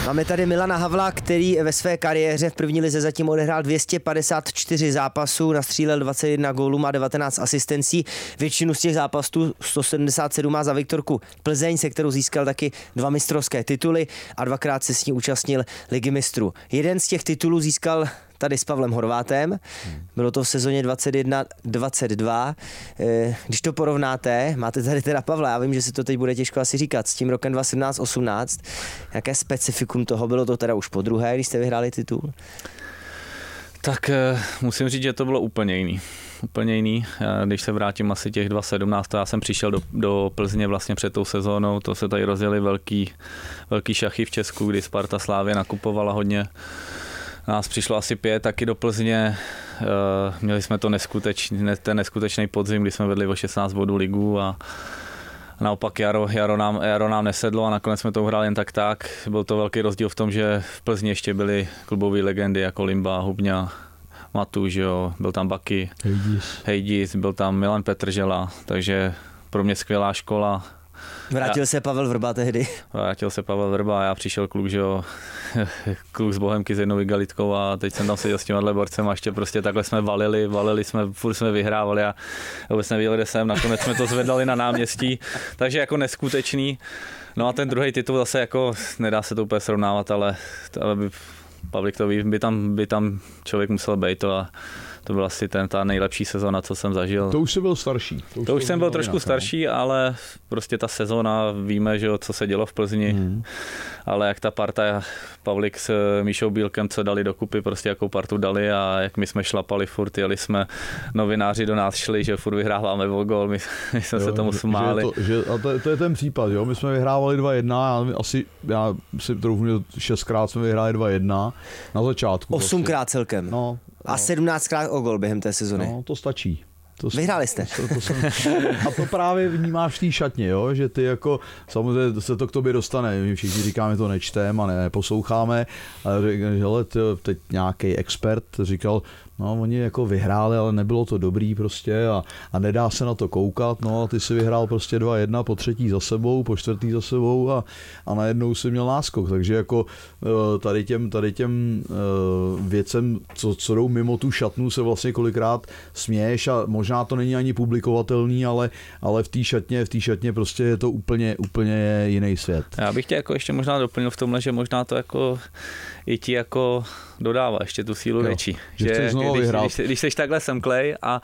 Máme tady Milana Havla, který ve své kariéře v první lize zatím odehrál dvě stě padesát čtyři zápasů, nastřílel dvacet jedna gólů, má devatenáct asistencí. Většinu z těch zápasů, sto sedmdesát sedm, má za Viktorku Plzeň, se kterou získal taky dva mistrovské tituly a dvakrát se s ní účastnil Ligy mistrů. Jeden z těch titulů získal tady s Pavlem Horvátem. Bylo to v sezóně dvacet jedna dvacet dva. Když to porovnáte, máte tady teda Pavla, já vím, že si to teď bude těžko asi říkat, s tím rokem dva tisíce sedmnáct osmnáct. Jaké specifikum toho? Bylo to teda už po druhé, když jste vyhráli titul? Tak musím říct, že to bylo úplně jiný. Úplně jiný. Když se vrátím asi těch dva tisíce sedmnáct, já jsem přišel do, do Plzně vlastně před tou sezónou, to se tady rozjeli velký, velký šachy v Česku, kdy Sparta Slavia nakupovala hodně. Nás přišlo asi pět taky do Plzně, měli jsme to neskutečný, ten neskutečný podzim, kdy jsme vedli o šestnáct bodů ligu a naopak Jaro, Jaro, nám, Jaro nám nesedlo a nakonec jsme to uhráli jen tak tak. Byl to velký rozdíl v tom, že v Plzni ještě byly klubové legendy jako Limba, Hubňa, Matuš, jo, byl tam Baky, Hejdis. Hejdis, byl tam Milan Petržela, takže pro mě skvělá škola. Vrátil já, se Pavel Vrba tehdy. Vrátil se Pavel Vrba a já přišel kluk, že jo, kluk z Bohemky s jednou igalitkou a teď jsem tam seděl s tímhle borcem a ještě prostě takhle jsme valili, valili jsme, furt jsme vyhrávali a vůbec nevěděli, kde jsem, nakonec jsme to zvedali na náměstí, takže jako neskutečný. No a ten druhý titul zase jako, nedá se to úplně srovnávat, ale, ale by, Pavlik to ví, by tam, by tam člověk musel být to a to byla asi ten, ta nejlepší sezóna, co jsem zažil. To už jsi byl starší. To už, to už jsem byl trošku starší, ale prostě ta sezóna, víme, že co se dělo v Plzni, hmm. ale jak ta parta, Pavlik s Míšou Bílkem, co dali dokupy, prostě jakou partu dali a jak my jsme šlapali furt, jeli jsme, novináři do nás šli, že furt vyhráváme o gól, my, my jsme jo, se tomu smáli. Že to, že, a to, to je ten případ, jo, my jsme vyhrávali dva jedna, asi, já si trochu šestkrát jsme vyhráli dva jedna na začátku. Osmkrát prostě. Celkem. No. A sedmnáctkrát o gol během té sezony. No, to stačí. To Vyhráli jste. To, to jsem, a to právě vnímáš v té šatně, jo? Že ty jako, samozřejmě se to k tobě dostane, my všichni říkáme, to nečteme a neposloucháme, ale hele, teď nějaký expert říkal, no oni jako vyhráli, ale nebylo to dobrý prostě a, a nedá se na to koukat, no a ty si vyhrál prostě dva jedna, po třetí za sebou, po čtvrtý za sebou a, a najednou si měl náskok, takže jako tady těm, tady těm věcem, co, co jdou mimo tu šatnu, se vlastně kolikrát směješ a možná to není ani publikovatelný, ale, ale v té šatně, v té šatně prostě je to úplně, úplně jiný svět. Já bych tě jako ještě možná doplnil v tomhle, že možná to jako i ti jako dodává ještě tu sílu větší. Že, že když, když, když jsi takhle semklej a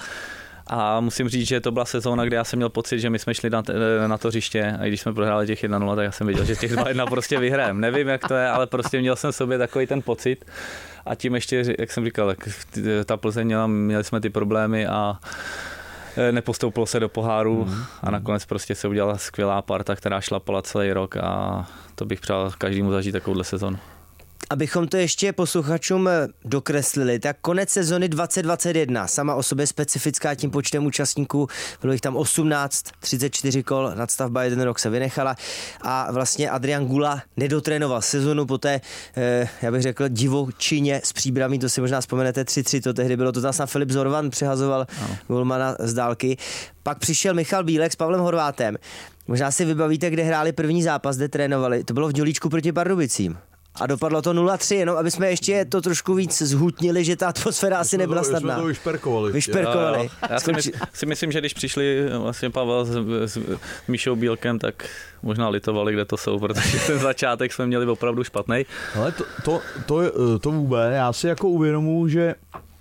A musím říct, že to byla sezóna, kde já jsem měl pocit, že my jsme šli na, na to hřiště a když jsme prohráli těch jedna nula, tak já jsem viděl, že těch dva jedna prostě vyhrajeme. Nevím, jak to je, ale prostě měl jsem v sobě takový ten pocit. A tím ještě, jak jsem říkal, ta Plzeň měla, měli jsme ty problémy a nepostoupilo se do poháru mm. a nakonec prostě se udělala skvělá parta, která šlapala celý rok a to bych přál každému zažít takovouhle sezonu. Abychom to ještě posluchačům dokreslili, tak konec sezony dvacet dvacet jedna, sama o sobě specifická tím počtem účastníků, bylo jich tam osmnáct, třicet čtyři kol, nadstavba jeden rok se vynechala a vlastně Adrian Gula nedotrénoval sezonu poté, eh, já bych řekl, divočině s Příbramí, to si možná vzpomenete, tři tři to tehdy bylo, to tam snad Filip Zorvan přehazoval no. golmana z dálky. Pak přišel Michal Bílek s Pavlem Horvátem. Možná si vybavíte, kde hráli první zápas, kde trénovali, to bylo v Dělíčku proti Pardubicím. A dopadlo to nula tři, jenom aby jsme ještě to trošku víc zhutnili, že ta atmosféra asi nebyla snadná. Jsme to vyšperkovali. Vyšperkovali. Já, já si, mysl, si myslím, že když přišli vlastně Pavel s, s, s Míšou Bílkem, tak možná litovali, kde to jsou, protože ten začátek jsme měli opravdu špatný. Ale to, to, to, to vůbec, já si jako uvědomuji, že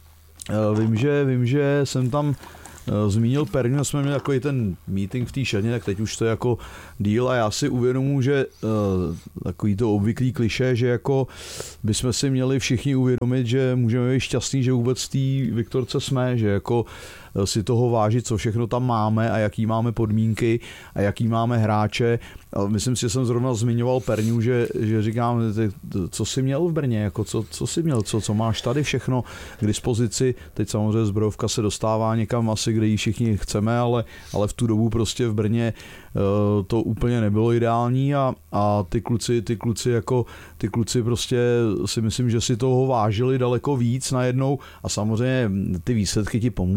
vím, že, vím, že jsem tam zmínil Perňu, jsme měli takový ten meeting v té šatně, tak teď už to je jako díl a já si uvědomuji, že uh, takový to obvyklý klišé, že jako bychom si měli všichni uvědomit, že můžeme být šťastný, že vůbec v té Viktorce jsme, že jako si toho vážit, co všechno tam máme a jaký máme podmínky a jaký máme hráče. A myslím si, že jsem zrovna zmiňoval Perňu, že, že říkám, co jsi měl v Brně, jako co, co jsi měl, co, co máš tady všechno k dispozici. Teď samozřejmě zbrojovka se dostává někam asi, kde ji všichni chceme, ale, ale v tu dobu prostě v Brně to úplně nebylo ideální a, a ty kluci, ty kluci jako ty kluci prostě si myslím, že si toho vážili daleko víc najednou a samozřejmě ty výsledky ti pomůžou v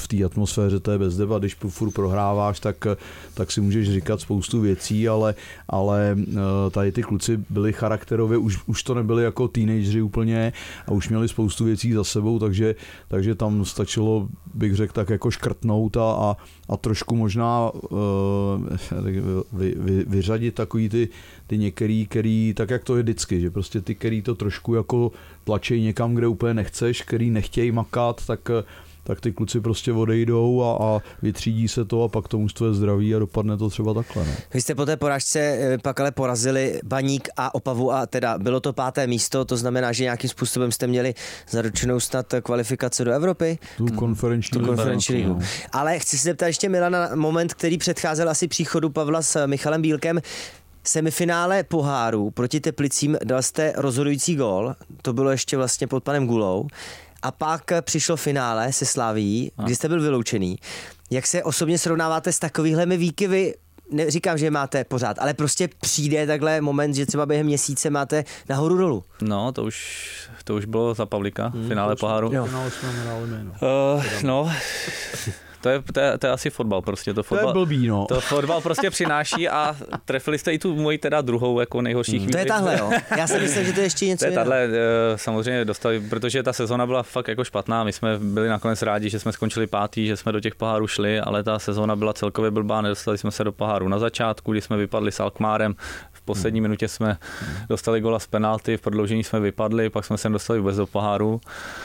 v té atmosféře to je bez debat, když furt prohráváš, tak, tak si můžeš říkat spoustu věcí, ale, ale tady ty kluci byli charakterově, už, už to nebyli jako teenageři úplně a už měli spoustu věcí za sebou, takže, takže tam stačilo, bych řekl, tak jako škrtnout a, a, a trošku možná uh, vy, vy, vyřadit takový ty, ty některý, který, tak jak to je vždycky, že prostě ty, který to trošku jako tlačí někam, kde úplně nechceš, který nechtějí makat, tak, tak ty kluci prostě odejdou a, a vytřídí se to a pak to mužstvo je zdraví a dopadne to třeba takhle. Ne? Vy jste po té porážce pak ale porazili Baník a Opavu a teda bylo to páté místo, to znamená, že nějakým způsobem jste měli zaručenou snad kvalifikaci do Evropy? Tu konferenční, tu konferenční ligu. Ale chci se zeptat ještě Milana na moment, který předcházel asi příchodu Pavla s Michalem Bílkem. Semifinále poháru proti Teplicím dal jste rozhodující gól, to bylo ještě vlastně pod panem Gulou. A pak přišlo finále se Slavií, kdy jste byl vyloučený. Jak se osobně srovnáváte s takovýhlemi výkyvy? Neříkám, že je máte pořád, ale prostě přijde takhle moment, že třeba během měsíce máte nahoru dolů. No, to už, to už bylo za Pavlíka, hmm, finále poháru. Jo. Finále jsme hráli my, no. Uh, no. To je, to, je, to je asi fotbal prostě. To, fotbal, to je blbý, no. To fotbal prostě přináší a trefili jste i tu moji teda druhou jako nejhorší chvíli. To je tahle, jo? Já si myslím, že to je ještě něco jiného. To je tahle, samozřejmě dostali, protože ta sezona byla fakt jako špatná. My jsme byli nakonec rádi, že jsme skončili pátý, že jsme do těch pohárů šli, ale ta sezona byla celkově blbá. Nedostali jsme se do poháru na začátku, kdy jsme vypadli s Alkmárem. V poslední hmm. minutě jsme dostali gola z penalty, v prodloužení jsme vypadli, pak jsme se dostali vůbec do poháru.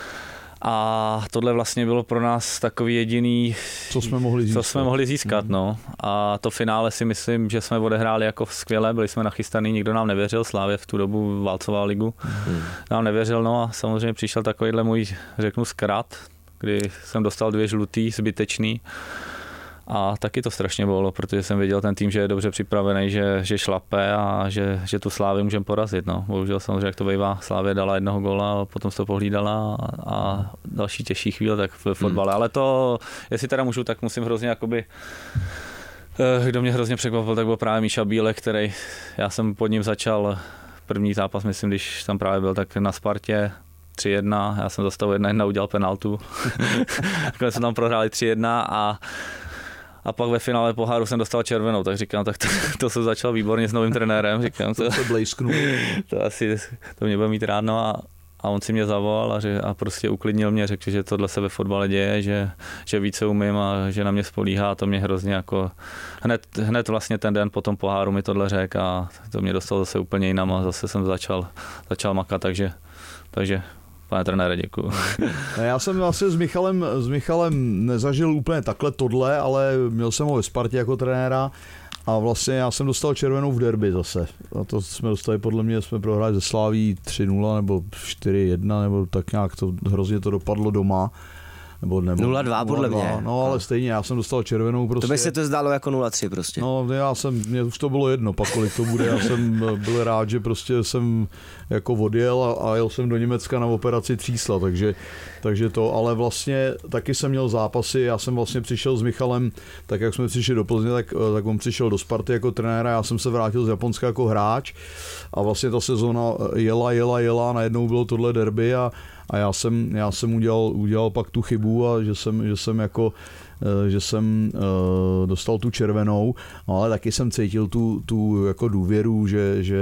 A tohle vlastně bylo pro nás takový jediný, co jsme mohli získat. Co jsme mohli získat mm. no. A to finále si myslím, že jsme odehráli jako skvěle, byli jsme nachystaný, nikdo nám nevěřil, Slávě v tu dobu válcoval ligu, mm. nám nevěřil, no a samozřejmě přišel takovýhle můj, řeknu, zkrat, kdy jsem dostal dvě žlutý, zbytečný. A taky to strašně bylo, protože jsem věděl ten tým, že je dobře připravený, že, že šlape a že, že tu Slávy můžeme porazit. No. Bohužel samozřejmě, jak to bývá, Slávě dala jednoho góla, potom se to pohlídala a, a další těžší chvíle tak v fotbale. Hmm. Ale to, jestli teda můžu, tak musím hrozně jakoby, kdo mě hrozně překvapil, tak byl právě Míša Bílek, který, já jsem pod ním začal první zápas, myslím, když tam právě byl, tak na Spartě tři jedna, já jsem zastavil jedna jedna, udělal penaltu. Takhle jsme tam prohráli tři jedna a A pak ve finále poháru jsem dostal červenou, tak říkám, tak to, to jsem začal výborně s novým trenérem, říkám, to, to, to asi, to mě bude mít rád, no a, a on si mě zavolal a, že, a prostě uklidnil mě, řekl, že tohle se ve fotbale děje, že, že více umím a že na mě spolíhá a to mě hrozně jako, hned, hned vlastně ten den po tom poháru mi tohle řekl a to mě dostalo zase úplně jinam a zase jsem začal, začal makat, takže, takže pane trenére, děkuju. Já jsem vlastně s Michalem, s Michalem nezažil úplně takhle tohle, ale měl jsem ho ve Spartě jako trenéra a vlastně já jsem dostal červenou v derby zase. A to jsme dostali, podle mě jsme prohráli ze Slaví tři nula nebo čtyři jedna, nebo tak nějak to hrozně to dopadlo doma. Nebo, nebo nula dva podle mě. No ale stejně, já jsem dostal červenou prostě. To by se to zdálo jako nula tři prostě. No já jsem, mě už to bylo jedno, pak kolik to bude, já jsem byl rád, že prostě jsem jako odjel a, a jel jsem do Německa na operaci třísla, takže, takže to, ale vlastně taky jsem měl zápasy, já jsem vlastně přišel s Michalem, tak jak jsme přišli do Plzně, tak, tak on přišel do Sparty jako trenéra, já jsem se vrátil z Japonska jako hráč a vlastně ta sezona jela, jela, jela, najednou bylo tohle derby a A já jsem, já jsem udělal, udělal pak tu chybu a že jsem, že jsem jako že jsem uh, dostal tu červenou, ale taky jsem cítil tu, tu jako důvěru, že, že,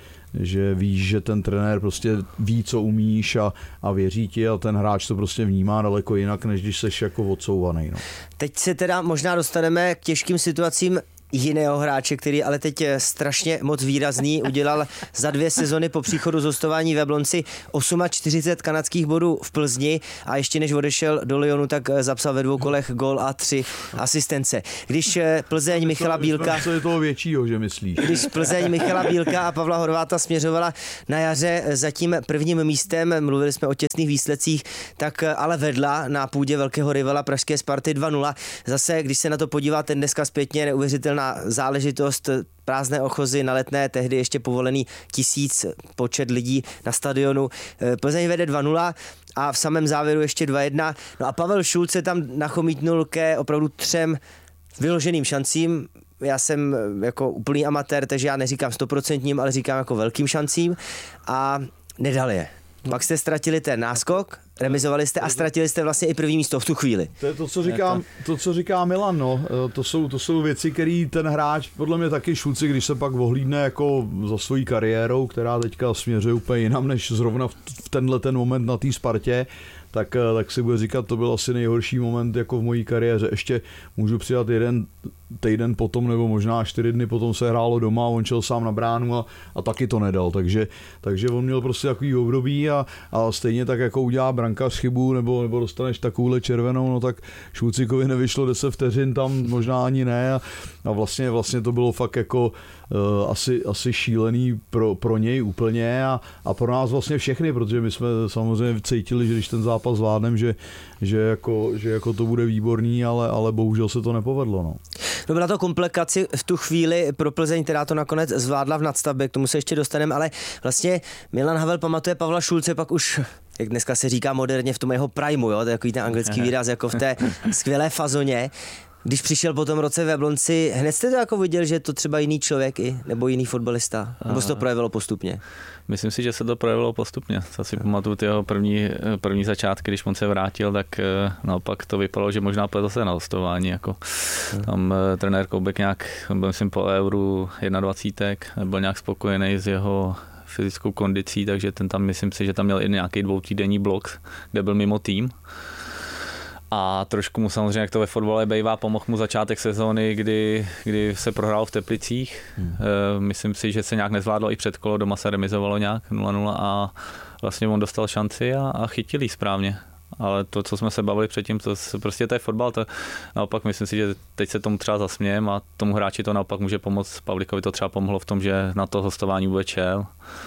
že víš, že ten trenér prostě ví, co umíš a, a věří ti a ten hráč to prostě vnímá daleko jinak, než když seš jako odsouvaný. No. Teď se teda možná dostaneme k těžkým situacím jiného hráče, který ale teď strašně moc výrazný, udělal za dvě sezony po příchodu z hostování v Jablonci čtyřicet osm kanadských bodů v Plzni a ještě než odešel do Lyonu, tak zapsal ve dvou kolech gól a tři asistence. Když Plzeň Michala Bílka... Co je toho většího, že myslíš? Když Plzeň Michala Bílka a Pavla Horváta směřovala na jaře za tím prvním místem, mluvili jsme o těsných výsledcích, tak ale vedla na půdě velkého rivala pražské Sparty dva nula. Zase, když se na to podíváte dneska zpětně, neuvěřitelná záležitost, prázdné ochozy na Letné, tehdy ještě povolený tisíc počet lidí na stadionu. Plzeň vede dva nula a v samém závěru ještě dva jedna. No a Pavel Šulc se tam nachomítnul ke opravdu třem vyloženým šancím. Já jsem jako úplný amatér, takže já neříkám stoprocentním, ale říkám jako velkým šancím a nedal je. Pak jste ztratili ten náskok remizovali jste a ztratili jste vlastně i první místo v tu chvíli. To je to, co říkám, to, co říká Milan, no. To jsou, to jsou věci, které ten hráč, podle mě taky Šulci, když se pak ohlídne jako za svojí kariérou, která teďka směřuje úplně jinam, než zrovna v tenhle ten moment na té Spartě, tak, tak si bude říkat, to byl asi nejhorší moment jako v mojí kariéře. Ještě můžu přidat jeden týden potom, nebo možná čtyři dny potom se hrálo doma, on šel sám na bránu a, a taky to nedal, takže, takže on měl prostě takový období a, a stejně tak jako udělá brankář chybu, nebo, nebo dostaneš takovouhle červenou, no tak Šulcikovi nevyšlo deset vteřin, tam možná ani ne a, a vlastně, vlastně to bylo fakt jako uh, asi, asi šílený pro, pro něj úplně a, a pro nás vlastně všechny, protože my jsme samozřejmě cítili, že když ten zápas zvládneme, že, že, jako, že jako to bude výborný, ale, ale bohužel se to nepovedlo. No. No byla to komplikaci v tu chvíli pro Plzeň, která to nakonec zvládla v nadstavbě, k tomu se ještě dostaneme, ale vlastně Milan Havel pamatuje Pavla Šulce pak už, jak dneska se říká moderně, v tom jeho primu, jo, to je takový ten anglický výraz, jako v té skvělé fazoně. Když přišel po tom roce v Jablonci, hned jste to jako viděl, že je to třeba jiný člověk i, nebo jiný fotbalista? Nebo se to projevilo postupně? Myslím si, že se to projevilo postupně. Co si pamatuju ty jeho první, první začátky, když on se vrátil, tak naopak to vypadalo, že možná půjde zase na hostování. Jako. Tam trenér Koubek nějak, byl myslím po euru dvacet jedna, byl nějak spokojený s jeho fyzickou kondicí, takže ten tam, myslím si, že tam měl i nějaký dvoutýdenní blok, kde byl mimo tým. A trošku mu samozřejmě, jak to ve fotbale bývá, pomohl mu začátek sezóny, kdy, kdy se prohrál v Teplicích. Hmm. E, myslím si, že se nějak nezvládlo i předkolo, doma se remizovalo nějak nula nula a vlastně on dostal šanci a, a chytil jí správně. Ale to, co jsme se bavili předtím, to prostě to je fotbal, to naopak myslím si, že teď se tomu třeba zasmějem a tomu hráči to naopak může pomoct. Pavlíkovi to třeba pomohlo v tom, že na to hostování bude čel.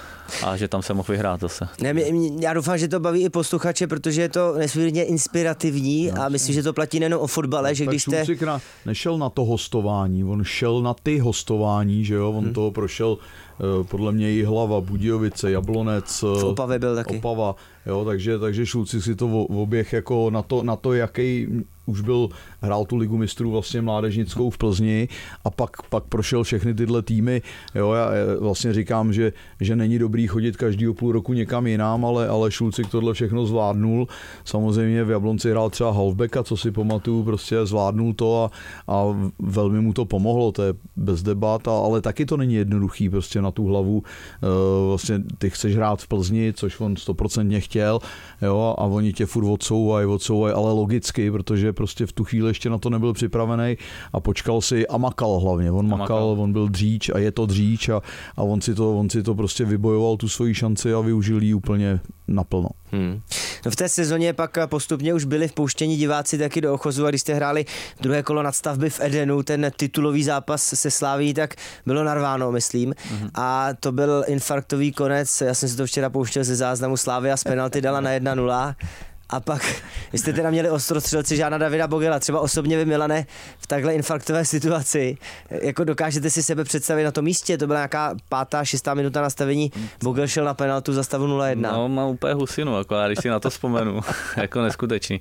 A že tam se mohl vyhrát zase. Ne, já doufám, že to baví i posluchače, protože je to nesmírně inspirativní no, a myslím, že to platí nejen o fotbale, no, že když jste... Na, nešel na to hostování, on šel na ty hostování, že jo, on hmm. toho prošel podle mě i Hlava, Budějovice, Jablonec, v Opavě byl taky. Opava, jo, takže, takže Šulci si to oběh jako na to, na to, jaký už byl, hrál tu ligu mistrů vlastně mládežnickou v Plzni a pak, pak prošel všechny tyhle týmy. Jo, já vlastně říkám, že, že není dobrý chodit každýho půl roku někam jinam, ale, ale Šulcik tohle všechno zvládnul. Samozřejmě v Jablonci hrál třeba halfbacka, co si pamatuju, prostě zvládnul to a, a velmi mu to pomohlo, to je bez debat, ale taky to není jednoduchý prostě na tu hlavu. Vlastně ty chceš hrát v Plzni, což on stoprocentně chtěl, jo, a oni tě furt odsouvají, odsouvají, ale logicky, protože prostě v tu chvíli ještě na to nebyl připravený a počkal si a makal hlavně. On makal, makal on byl dříč a je to dříč a, a on, si to, on si to prostě vybojoval tu svoji šanci a využil ji úplně naplno. Hmm. No v té sezóně pak postupně už byli vpouštěni diváci taky do Ochozu a když jste hráli druhé kolo nadstavby v Edenu, ten titulový zápas se Slaví, tak bylo narváno, myslím. Hmm. A to byl infarktový konec. Já jsem si to včera pouštěl ze záznamu. Slavia z penalty dala na jedna nula. A pak jste teda měli ostrostřelci Žána Davida Bogela, třeba osobně vy, Milane, v takhle infarktové situaci, jako dokážete si sebe představit na tom místě, to byla nějaká pátá, šestá minuta nastavení, Bogel šel na penaltu za stavu nula jedna. No, mám úplně husinu, jako, když si na to vzpomenu, jako neskutečný.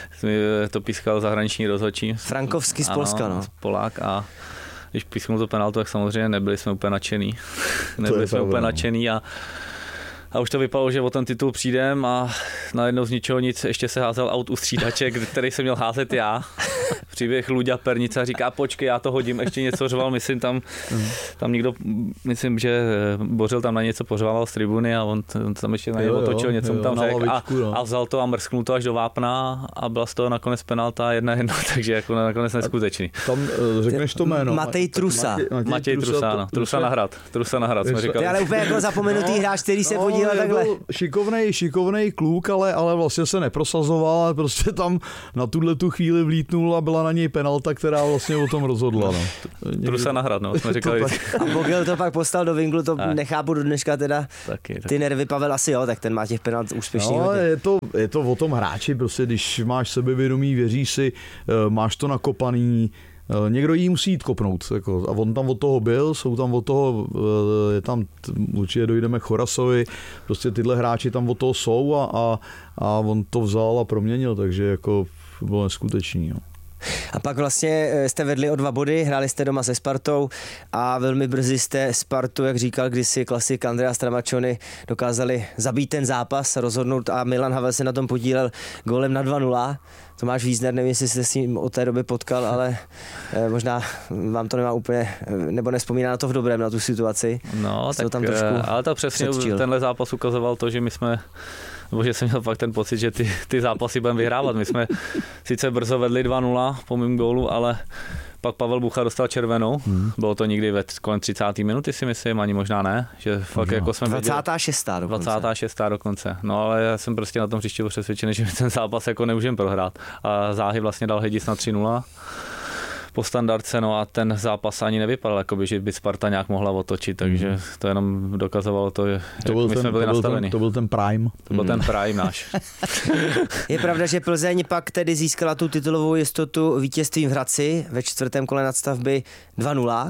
To pískal zahraniční rozhodčí. Frankovský z Polska, no. Polák a když písknul to penaltu, tak samozřejmě nebyli jsme úplně nadšený. Nebyli jsme úplně nadšený a A už to vypadalo, že o ten titul přijdem a najednou z ničeho nic ještě se házel aut u střídaček, který jsem měl házet já. Příběh Luďa Pernice a říká, počkej, já to hodím, ještě něco řval, myslím tam, tam někdo, myslím, že Bořil tam na něco pořvával z tribuny a on, on tam ještě na něj otočil, něco mu tam řekl a, a vzal to a mrsknul to až do vápna a byla z toho nakonec penalta jedna jedna, takže jako nakonec neskutečný. Tam řekneš to jméno. Matej Trusa. Matěj Trusa, no. Trusa na hrad. Trusa na hrad, jsme říkali. Ale úplně jako zapomenutý hráč, který se podílel takhle. Šikovnej, šikovnej kluk, ale, ale vlastně se neprosazoval, ale prostě tam na tuhle tu chvíli vlítnul a byla na něj penalta, která vlastně o tom rozhodla. No. Trusa na hrad, no, jsme říkali. A Bogel to pak poslal do vinglu, to a. nechápu do dneška teda. Taky, taky. Ty nervy, Pavel, asi jo, tak ten má těch penalt úspěšný. No, je to, je to o tom hráči, prostě když máš sebevědomí, věříš si, máš to nakopaný, někdo jí musí jít kopnout. Jako, a on tam od toho byl, jsou tam od toho, je tam, určitě dojdeme k Chorasovi, prostě tyhle hráči tam od toho jsou a, a, a on to vzal a proměnil, takže jako bylo neskutečný. Jo. A pak vlastně jste vedli o dva body, hráli jste doma se Spartou a velmi brzy jste Spartu, jak říkal kdysi klasik Andrea Stramaccioni, dokázali zabít ten zápas, rozhodnout a Milan Havel se na tom podílel gólem na dva nula. Tomáš Wiesner, nevím, jestli jste s ním od té doby potkal, ale eh, možná vám to nemá úplně, nebo nevzpomíná na to v dobrém, na tu situaci. No, tak, tam trošku ale to přesně předčil. Tenhle zápas ukazoval to, že my jsme, nebo že jsem měl fakt ten pocit, že ty, ty zápasy budeme vyhrávat. My jsme sice brzo vedli dva nula po mým gólu, ale pak Pavel Bucha dostal červenou. Hmm. Bylo to někdy ve kolem třicáté minuty, si myslím, ani možná ne. Že fakt jako jsme dvacátá šestá dokonce. dvacátá šestá dokonce. No ale já jsem prostě na tom hřišti byl přesvědčený, že my ten zápas jako nemůžeme prohrát. A záhy vlastně dal Hedis na tři nula po standardce, no a ten zápas ani nevypadal, jakoby, že by Sparta nějak mohla otočit, takže hmm. to jenom dokazovalo to, že to byl my ten, jsme byli to byl nastaveni. Ten, to byl ten prime. To byl hmm. ten prime náš. Je pravda, že Plzeň pak tedy získala tu titulovou jistotu vítězstvím v Hradci ve čtvrtém kole nadstavby dva nula.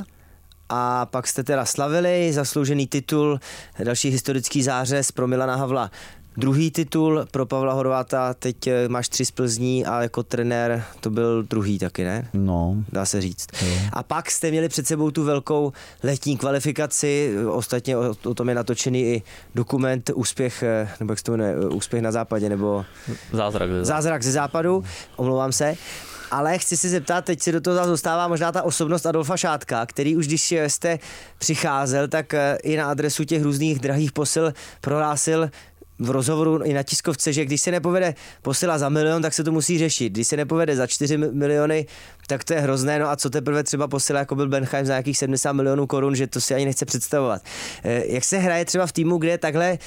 A pak jste teda slavili zasloužený titul, další historický zářez pro Milana Havla. Druhý titul pro Pavla Horváta, teď máš tři z Plzní a jako trenér to byl druhý taky, ne? No. Dá se říct. Jo. A pak jste měli před sebou tu velkou letní kvalifikaci, ostatně o, o tom je natočený i dokument Úspěch, nebo jak se to jmenuje, Úspěch na západě, nebo Zázrak ze, Zázrak ze západu, omlouvám se. Ale chci se zeptat, teď si do toho dostává možná ta osobnost Adolfa Šátka, který už když jste přicházel, tak i na adresu těch různých drahých posil prohlásil v rozhovoru i na tiskovce, že když se nepovede posila za milion, tak se to musí řešit. Když se nepovede za čtyři miliony, tak to je hrozné. No a co teprve třeba posila, jako byl Benheim za nějakých sedmdesát milionů korun, že to si ani nechce představovat. Jak se hraje třeba v týmu, kde je takhle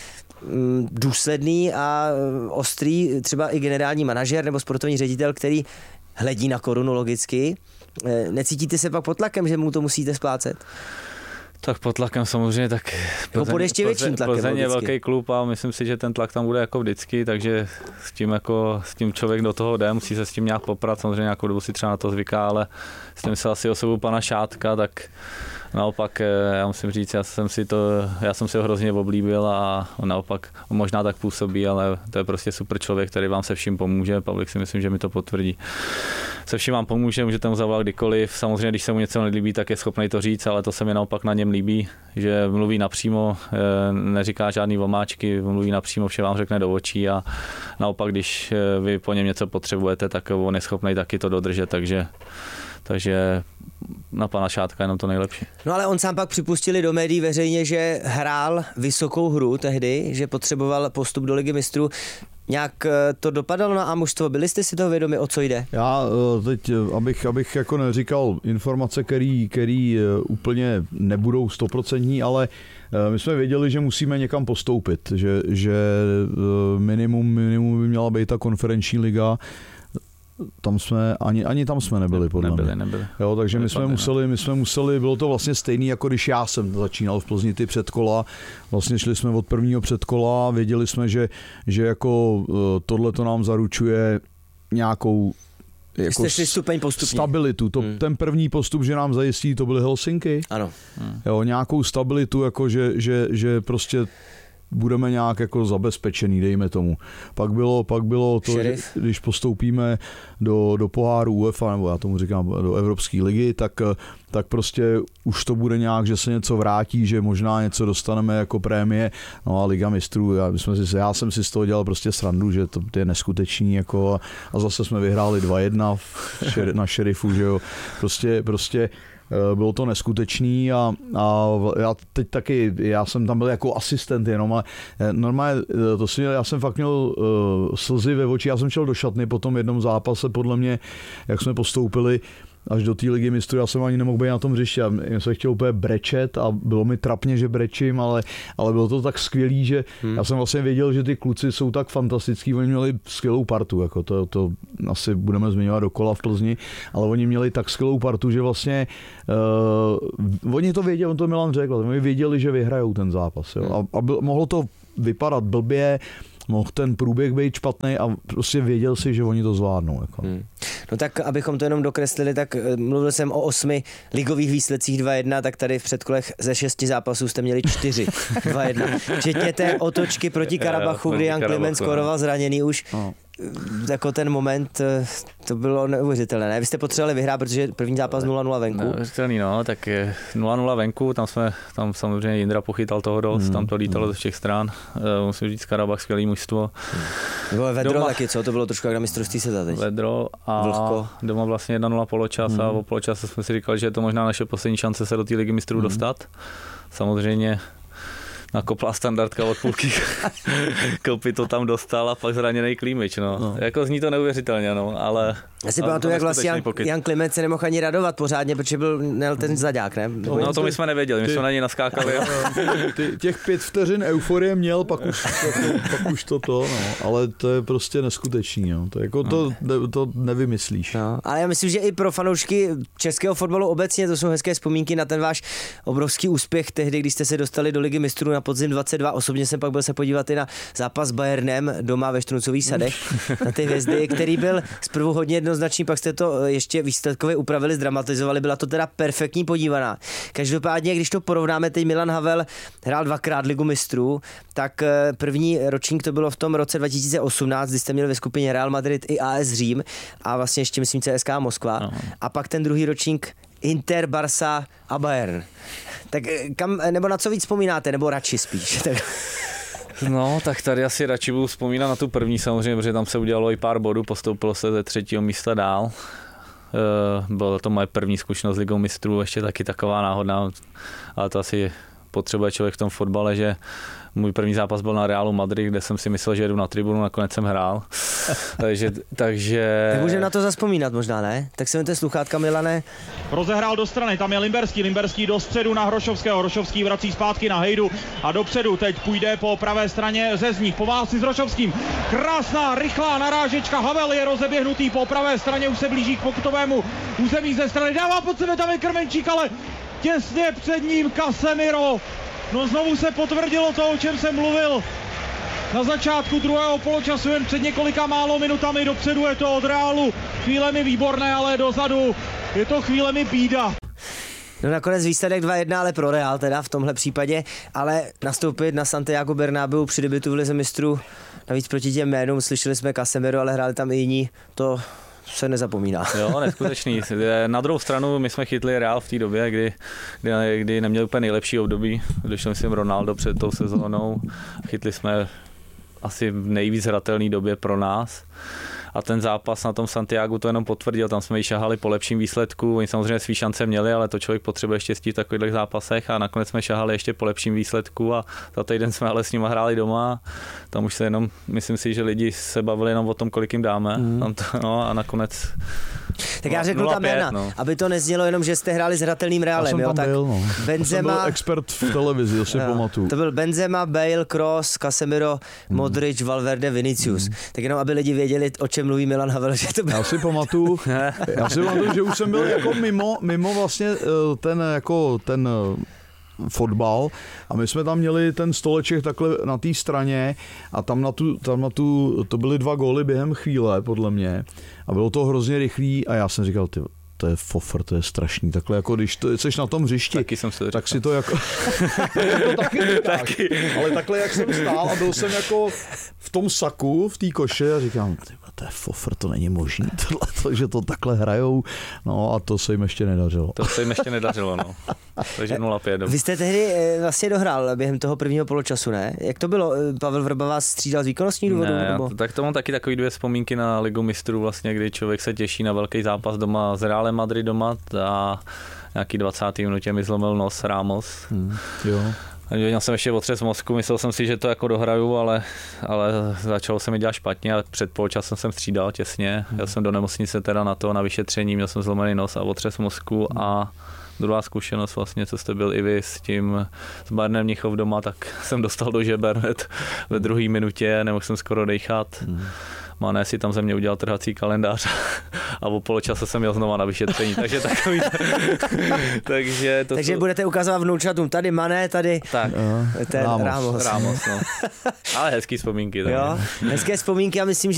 důsledný a ostrý třeba i generální manažer nebo sportovní ředitel, který hledí na korunu logicky. Necítíte se pak pod tlakem, že mu to musíte splácet? Tak pod tlakem samozřejmě, tak Plzeň, pod ještě větším tlakem. Plzeň je velký klub a myslím si, že ten tlak tam bude jako vždycky, takže s tím, jako, s tím člověk do toho jde, musí se s tím nějak poprat, samozřejmě nějakou dobu si třeba na to zvyká, ale s tím se asi osobu pana Šátka, tak naopak já musím říct, já jsem si to, já jsem si ho hrozně oblíbil a naopak možná tak působí, ale to je prostě super člověk, který vám se vším pomůže. Pavlik si myslím, že mi to potvrdí. Se vším vám pomůže, můžete mu zavolat kdykoliv. Samozřejmě, když se mu něco nelíbí, tak je schopný to říct, ale to se mi naopak na něm líbí, že mluví napřímo, neříká žádný omáčky, mluví napřímo, vše vám řekne do očí a naopak, když vy po něm něco potřebujete, tak on je schopný taky to dodržet, takže takže na pana Šátka jenom to nejlepší. No ale on sám pak připustili do médií veřejně, že hrál vysokou hru tehdy, že potřeboval postup do Ligy mistrů. Nějak to dopadalo na mužstvo? Byli jste si toho vědomi, o co jde? Já teď, abych, abych jako neříkal informace, který, který úplně nebudou stoprocentní, ale my jsme věděli, že musíme někam postoupit, že, že minimum, minimum by měla být ta konferenční liga. Tam jsme, ani, ani tam jsme nebyli, podle nebyli, mě. Nebyli. Jo, takže my jsme, museli, my jsme museli, bylo to vlastně stejný, jako když já jsem začínal v Plzni ty předkola. Vlastně šli jsme od prvního předkola, věděli jsme, že, že jako tohle to nám zaručuje nějakou jako stupeň postupně. Stabilitu. To, hmm. Ten první postup, že nám zajistí, to byly Helsinky. Ano. Hmm. Jo, nějakou stabilitu, jako že, že, že prostě budeme nějak jako zabezpečený, dejme tomu. Pak bylo, pak bylo to, že, když postoupíme do, do poháru UEFA, nebo já tomu říkám do Evropské ligy, tak, tak prostě už to bude nějak, že se něco vrátí, že možná něco dostaneme jako prémie. No a Liga mistrů, já, my jsme si, já jsem si z toho dělal prostě srandu, že to, to je neskutečný jako a, a zase jsme vyhráli dva jedna šer, na Šerifu, že jo. Prostě, prostě bylo to neskutečný a, a já teď taky, já jsem tam byl jako asistent jenom, ale normálně to si, já jsem fakt měl uh, slzy ve oči, já jsem šel do šatny po tom jednom zápase, podle mě, jak jsme postoupili až do té Ligy mistrů, já jsem ani nemohl být na tom hřišti, já jsem chtěl úplně brečet a bylo mi trapně, že brečím, ale, ale bylo to tak skvělý, že hmm. já jsem vlastně věděl, že ty kluci jsou tak fantastický, oni měli skvělou partu, jako to, to asi budeme zmiňovat dokola v Plzni, ale oni měli tak skvělou partu, že vlastně uh, oni to věděli, on to Milan řekl, oni věděli, že vyhrajou ten zápas, jo? A, a byl, mohlo to vypadat blbě, mohl ten průběh být špatný a prostě věděl si, že oni to zvládnou. Jako. Hmm. No tak, abychom to jenom dokreslili, tak mluvil jsem o osmi ligových výsledcích dva jedna, tak tady v předkolech ze šesti zápasů jste měli čtyři dva jedna. Včetně té otočky proti Karabachu, kdy Jan Klement skoroval zraněný už. No. jako ten moment, to bylo neuvěřitelné. Ne? Vy jste potřebovali vyhrát, protože první zápas nula nula venku. Neuvěřitelný, no, tak je nula nula venku, tam jsme, tam samozřejmě Jindra pochytal toho dost, hmm. tam to lítalo hmm. ze všech stran. Musím říct, Karabach skvělý mužstvo. Bylo Vedro doma, taky, co? To bylo trošku jak na mistrovství světa teď. Vedro a Vlhko. Doma vlastně jedna nula poločas hmm. a o poločase jsme si říkali, že je to možná naše poslední šance se do té ligy mistrů hmm. dostat. Samozřejmě nakopla standardka od půlky, Koupy to tam dostal a pak zraněný Klímič, no. no. Jako zní to neuvěřitelně, no, ale... Já si pamatuju, jak vlastně Jan, Jan Klimek se nemohl ani radovat pořádně, protože byl nel ten zadák, ne? No, no to my jsme nevěděli, my ty, jsme na něj naskákali. Ty, těch pět vteřin euforie měl, pak už, pak, pak už to to, no. Ale to je prostě neskutečný, no. To, jako to, ne, to nevymyslíš. No, ale já myslím, že i pro fanoušky českého fotbalu obecně to jsou hezké vzpomínky na ten váš obrovský úspěch tehdy, když jste se dostali do Ligy mistrů na podzim dvacet dva. Osobně jsem pak byl se podívat i na zápas s Bayernem doma ve Štruncových sadech, na ty hvězdy, který byl zprvu hodně jednoznačný, pak jste to ještě výsledkově upravili, zdramatizovali, byla to teda perfektní podívaná. Každopádně, když to porovnáme, teď Milan Havel hrál dvakrát Ligu mistrů, tak první ročník to bylo v tom roce dva tisíce osmnáct, kdy jste měli ve skupině Real Madrid i A S Řím a vlastně ještě myslím C S K A Moskva. No. A pak ten druhý ročník Inter, Barca a Bayern. Tak kam, nebo na co víc vzpomínáte, nebo radši spíš? Tak... No, tak tady asi radši budu vzpomínat na tu první samozřejmě, protože tam se udělalo i pár bodů, postoupilo se ze třetího místa dál. Byla to moje první zkušenost s Ligou mistrů, ještě taky taková náhodná, ale to asi potřebuje člověk v tom fotbale, že můj první zápas byl na Realu Madrid, kde jsem si myslel, že jedu na tribunu, nakonec jsem hrál. takže, takže... Tak můžeme na to zazpomínat možná, ne? Tak se vemte sluchátka, Milane. Rozehrál do strany, tam je Limberský, Limberský do středu na Hrošovského, Hrošovský vrací zpátky na Hejdu a dopředu teď půjde po pravé straně Řezník, po válci s Hrošovským. Krásná, rychlá narážečka, Havel je rozeběhnutý po pravé straně, už se blíží k pokutovému území ze strany, dává pod sebe, tam je Krmenčík, ale těsně před ním Casemiro. No znovu se potvrdilo to, o čem jsem mluvil na začátku druhého poločasu, jen před několika málo minutami. Dopředu je to od Realu chvílemi výborné, ale dozadu je to chvílemi bída. No nakonec výsledek dva jedna, ale pro Real teda v tomhle případě, ale nastoupit na Santiago Bernabéu při debutu v Lize mistrů, navíc proti těm jménům, slyšeli jsme Casemiro, ale hráli tam i jiní, to se nezapomíná. Jo, neskutečný. Na druhou stranu my jsme chytli Real v té době, kdy, kdy, kdy neměli úplně nejlepší období. Došel jsem Ronaldo před tou sezónou. Chytli jsme asi v nejvíc hratelné době pro nás. A ten zápas na tom Santiagu to jenom potvrdil, tam jsme ji šahali po lepším výsledku, oni samozřejmě svý šance měli, ale to člověk potřebuje štěstí v takových zápasech a nakonec jsme šahali ještě po lepším výsledku a za týden jsme ale s nima hráli doma, tam už se jenom, myslím si, že lidi se bavili jenom o tom, kolik jim dáme, mm. tam to, no a nakonec... Tak já řeknu ta jména, no. Aby to neznělo jenom, že jste hráli s hratelným Realem, jo, tak byl, no. Benzema... Jsem byl expert v televizi, si pamatuju. To byl Benzema, Bale, Kroos, Casemiro, mm. Modric, Valverde, Vinicius. Mm. Tak jenom, aby lidi věděli, o čem mluví Milan Havel, že to byl... Já si pamatuju, já si pamatuju, že už jsem byl jako mimo, mimo vlastně ten, jako ten fotbal a my jsme tam měli ten stoleček takhle na té straně a tam na tu, tam na tu, to byly dva góly během chvíle, podle mě, a bylo to hrozně rychlý a já jsem říkal, ty, to je fofr, to je strašný. Takhle jako když to, jsi na tom hřišti, taky jsem se tak si to jako... to taky taky. Ale takhle jak jsem stál a byl jsem jako v tom saku, v té koše a říkám, ty, to je fofr, to není možný, tohle, že to takhle hrajou. No a to se jim ještě nedařilo. To se jim ještě nedařilo, no. Takže nula pět. Vy jste tehdy vlastně dohrál během toho prvního poločasu, ne? Jak to bylo? Pavel Vrba vás střídal z výkonnostních důvodů? Ne, nebo? Tak to mám taky takový dvě vzpomínky na Ligu mistrů, vlastně, kdy člověk se těší na velký zápas doma s Realem Madrid doma a nějaký dvacáté minutě mi zlomil nos Ramos. Hmm, jo. Měl jsem ještě otřes mozku, myslel jsem si, že to jako dohraju, ale, ale začalo se mi dělat špatně a před poločasem jsem střídal těsně. Jel jsem do nemocnice teda na to, na vyšetření, měl jsem zlomený nos a otřes mozku a druhá zkušenost vlastně, co jste byl i vy s tím s Bayernem Mnichov doma, tak jsem dostal do žeber hned ve druhé minutě, nemohl jsem skoro dejchat. Hmm. Mané si tam ze mě udělal trhací kalendář a o poločase jsem jel znova na vyšetření, takže takový... takže to takže jsou... budete ukazovat vnoučatům, tady Mané, tady tak. ten Ramos. Ramos no. Ale hezký vzpomínky. Jo, hezké vzpomínky a myslím, že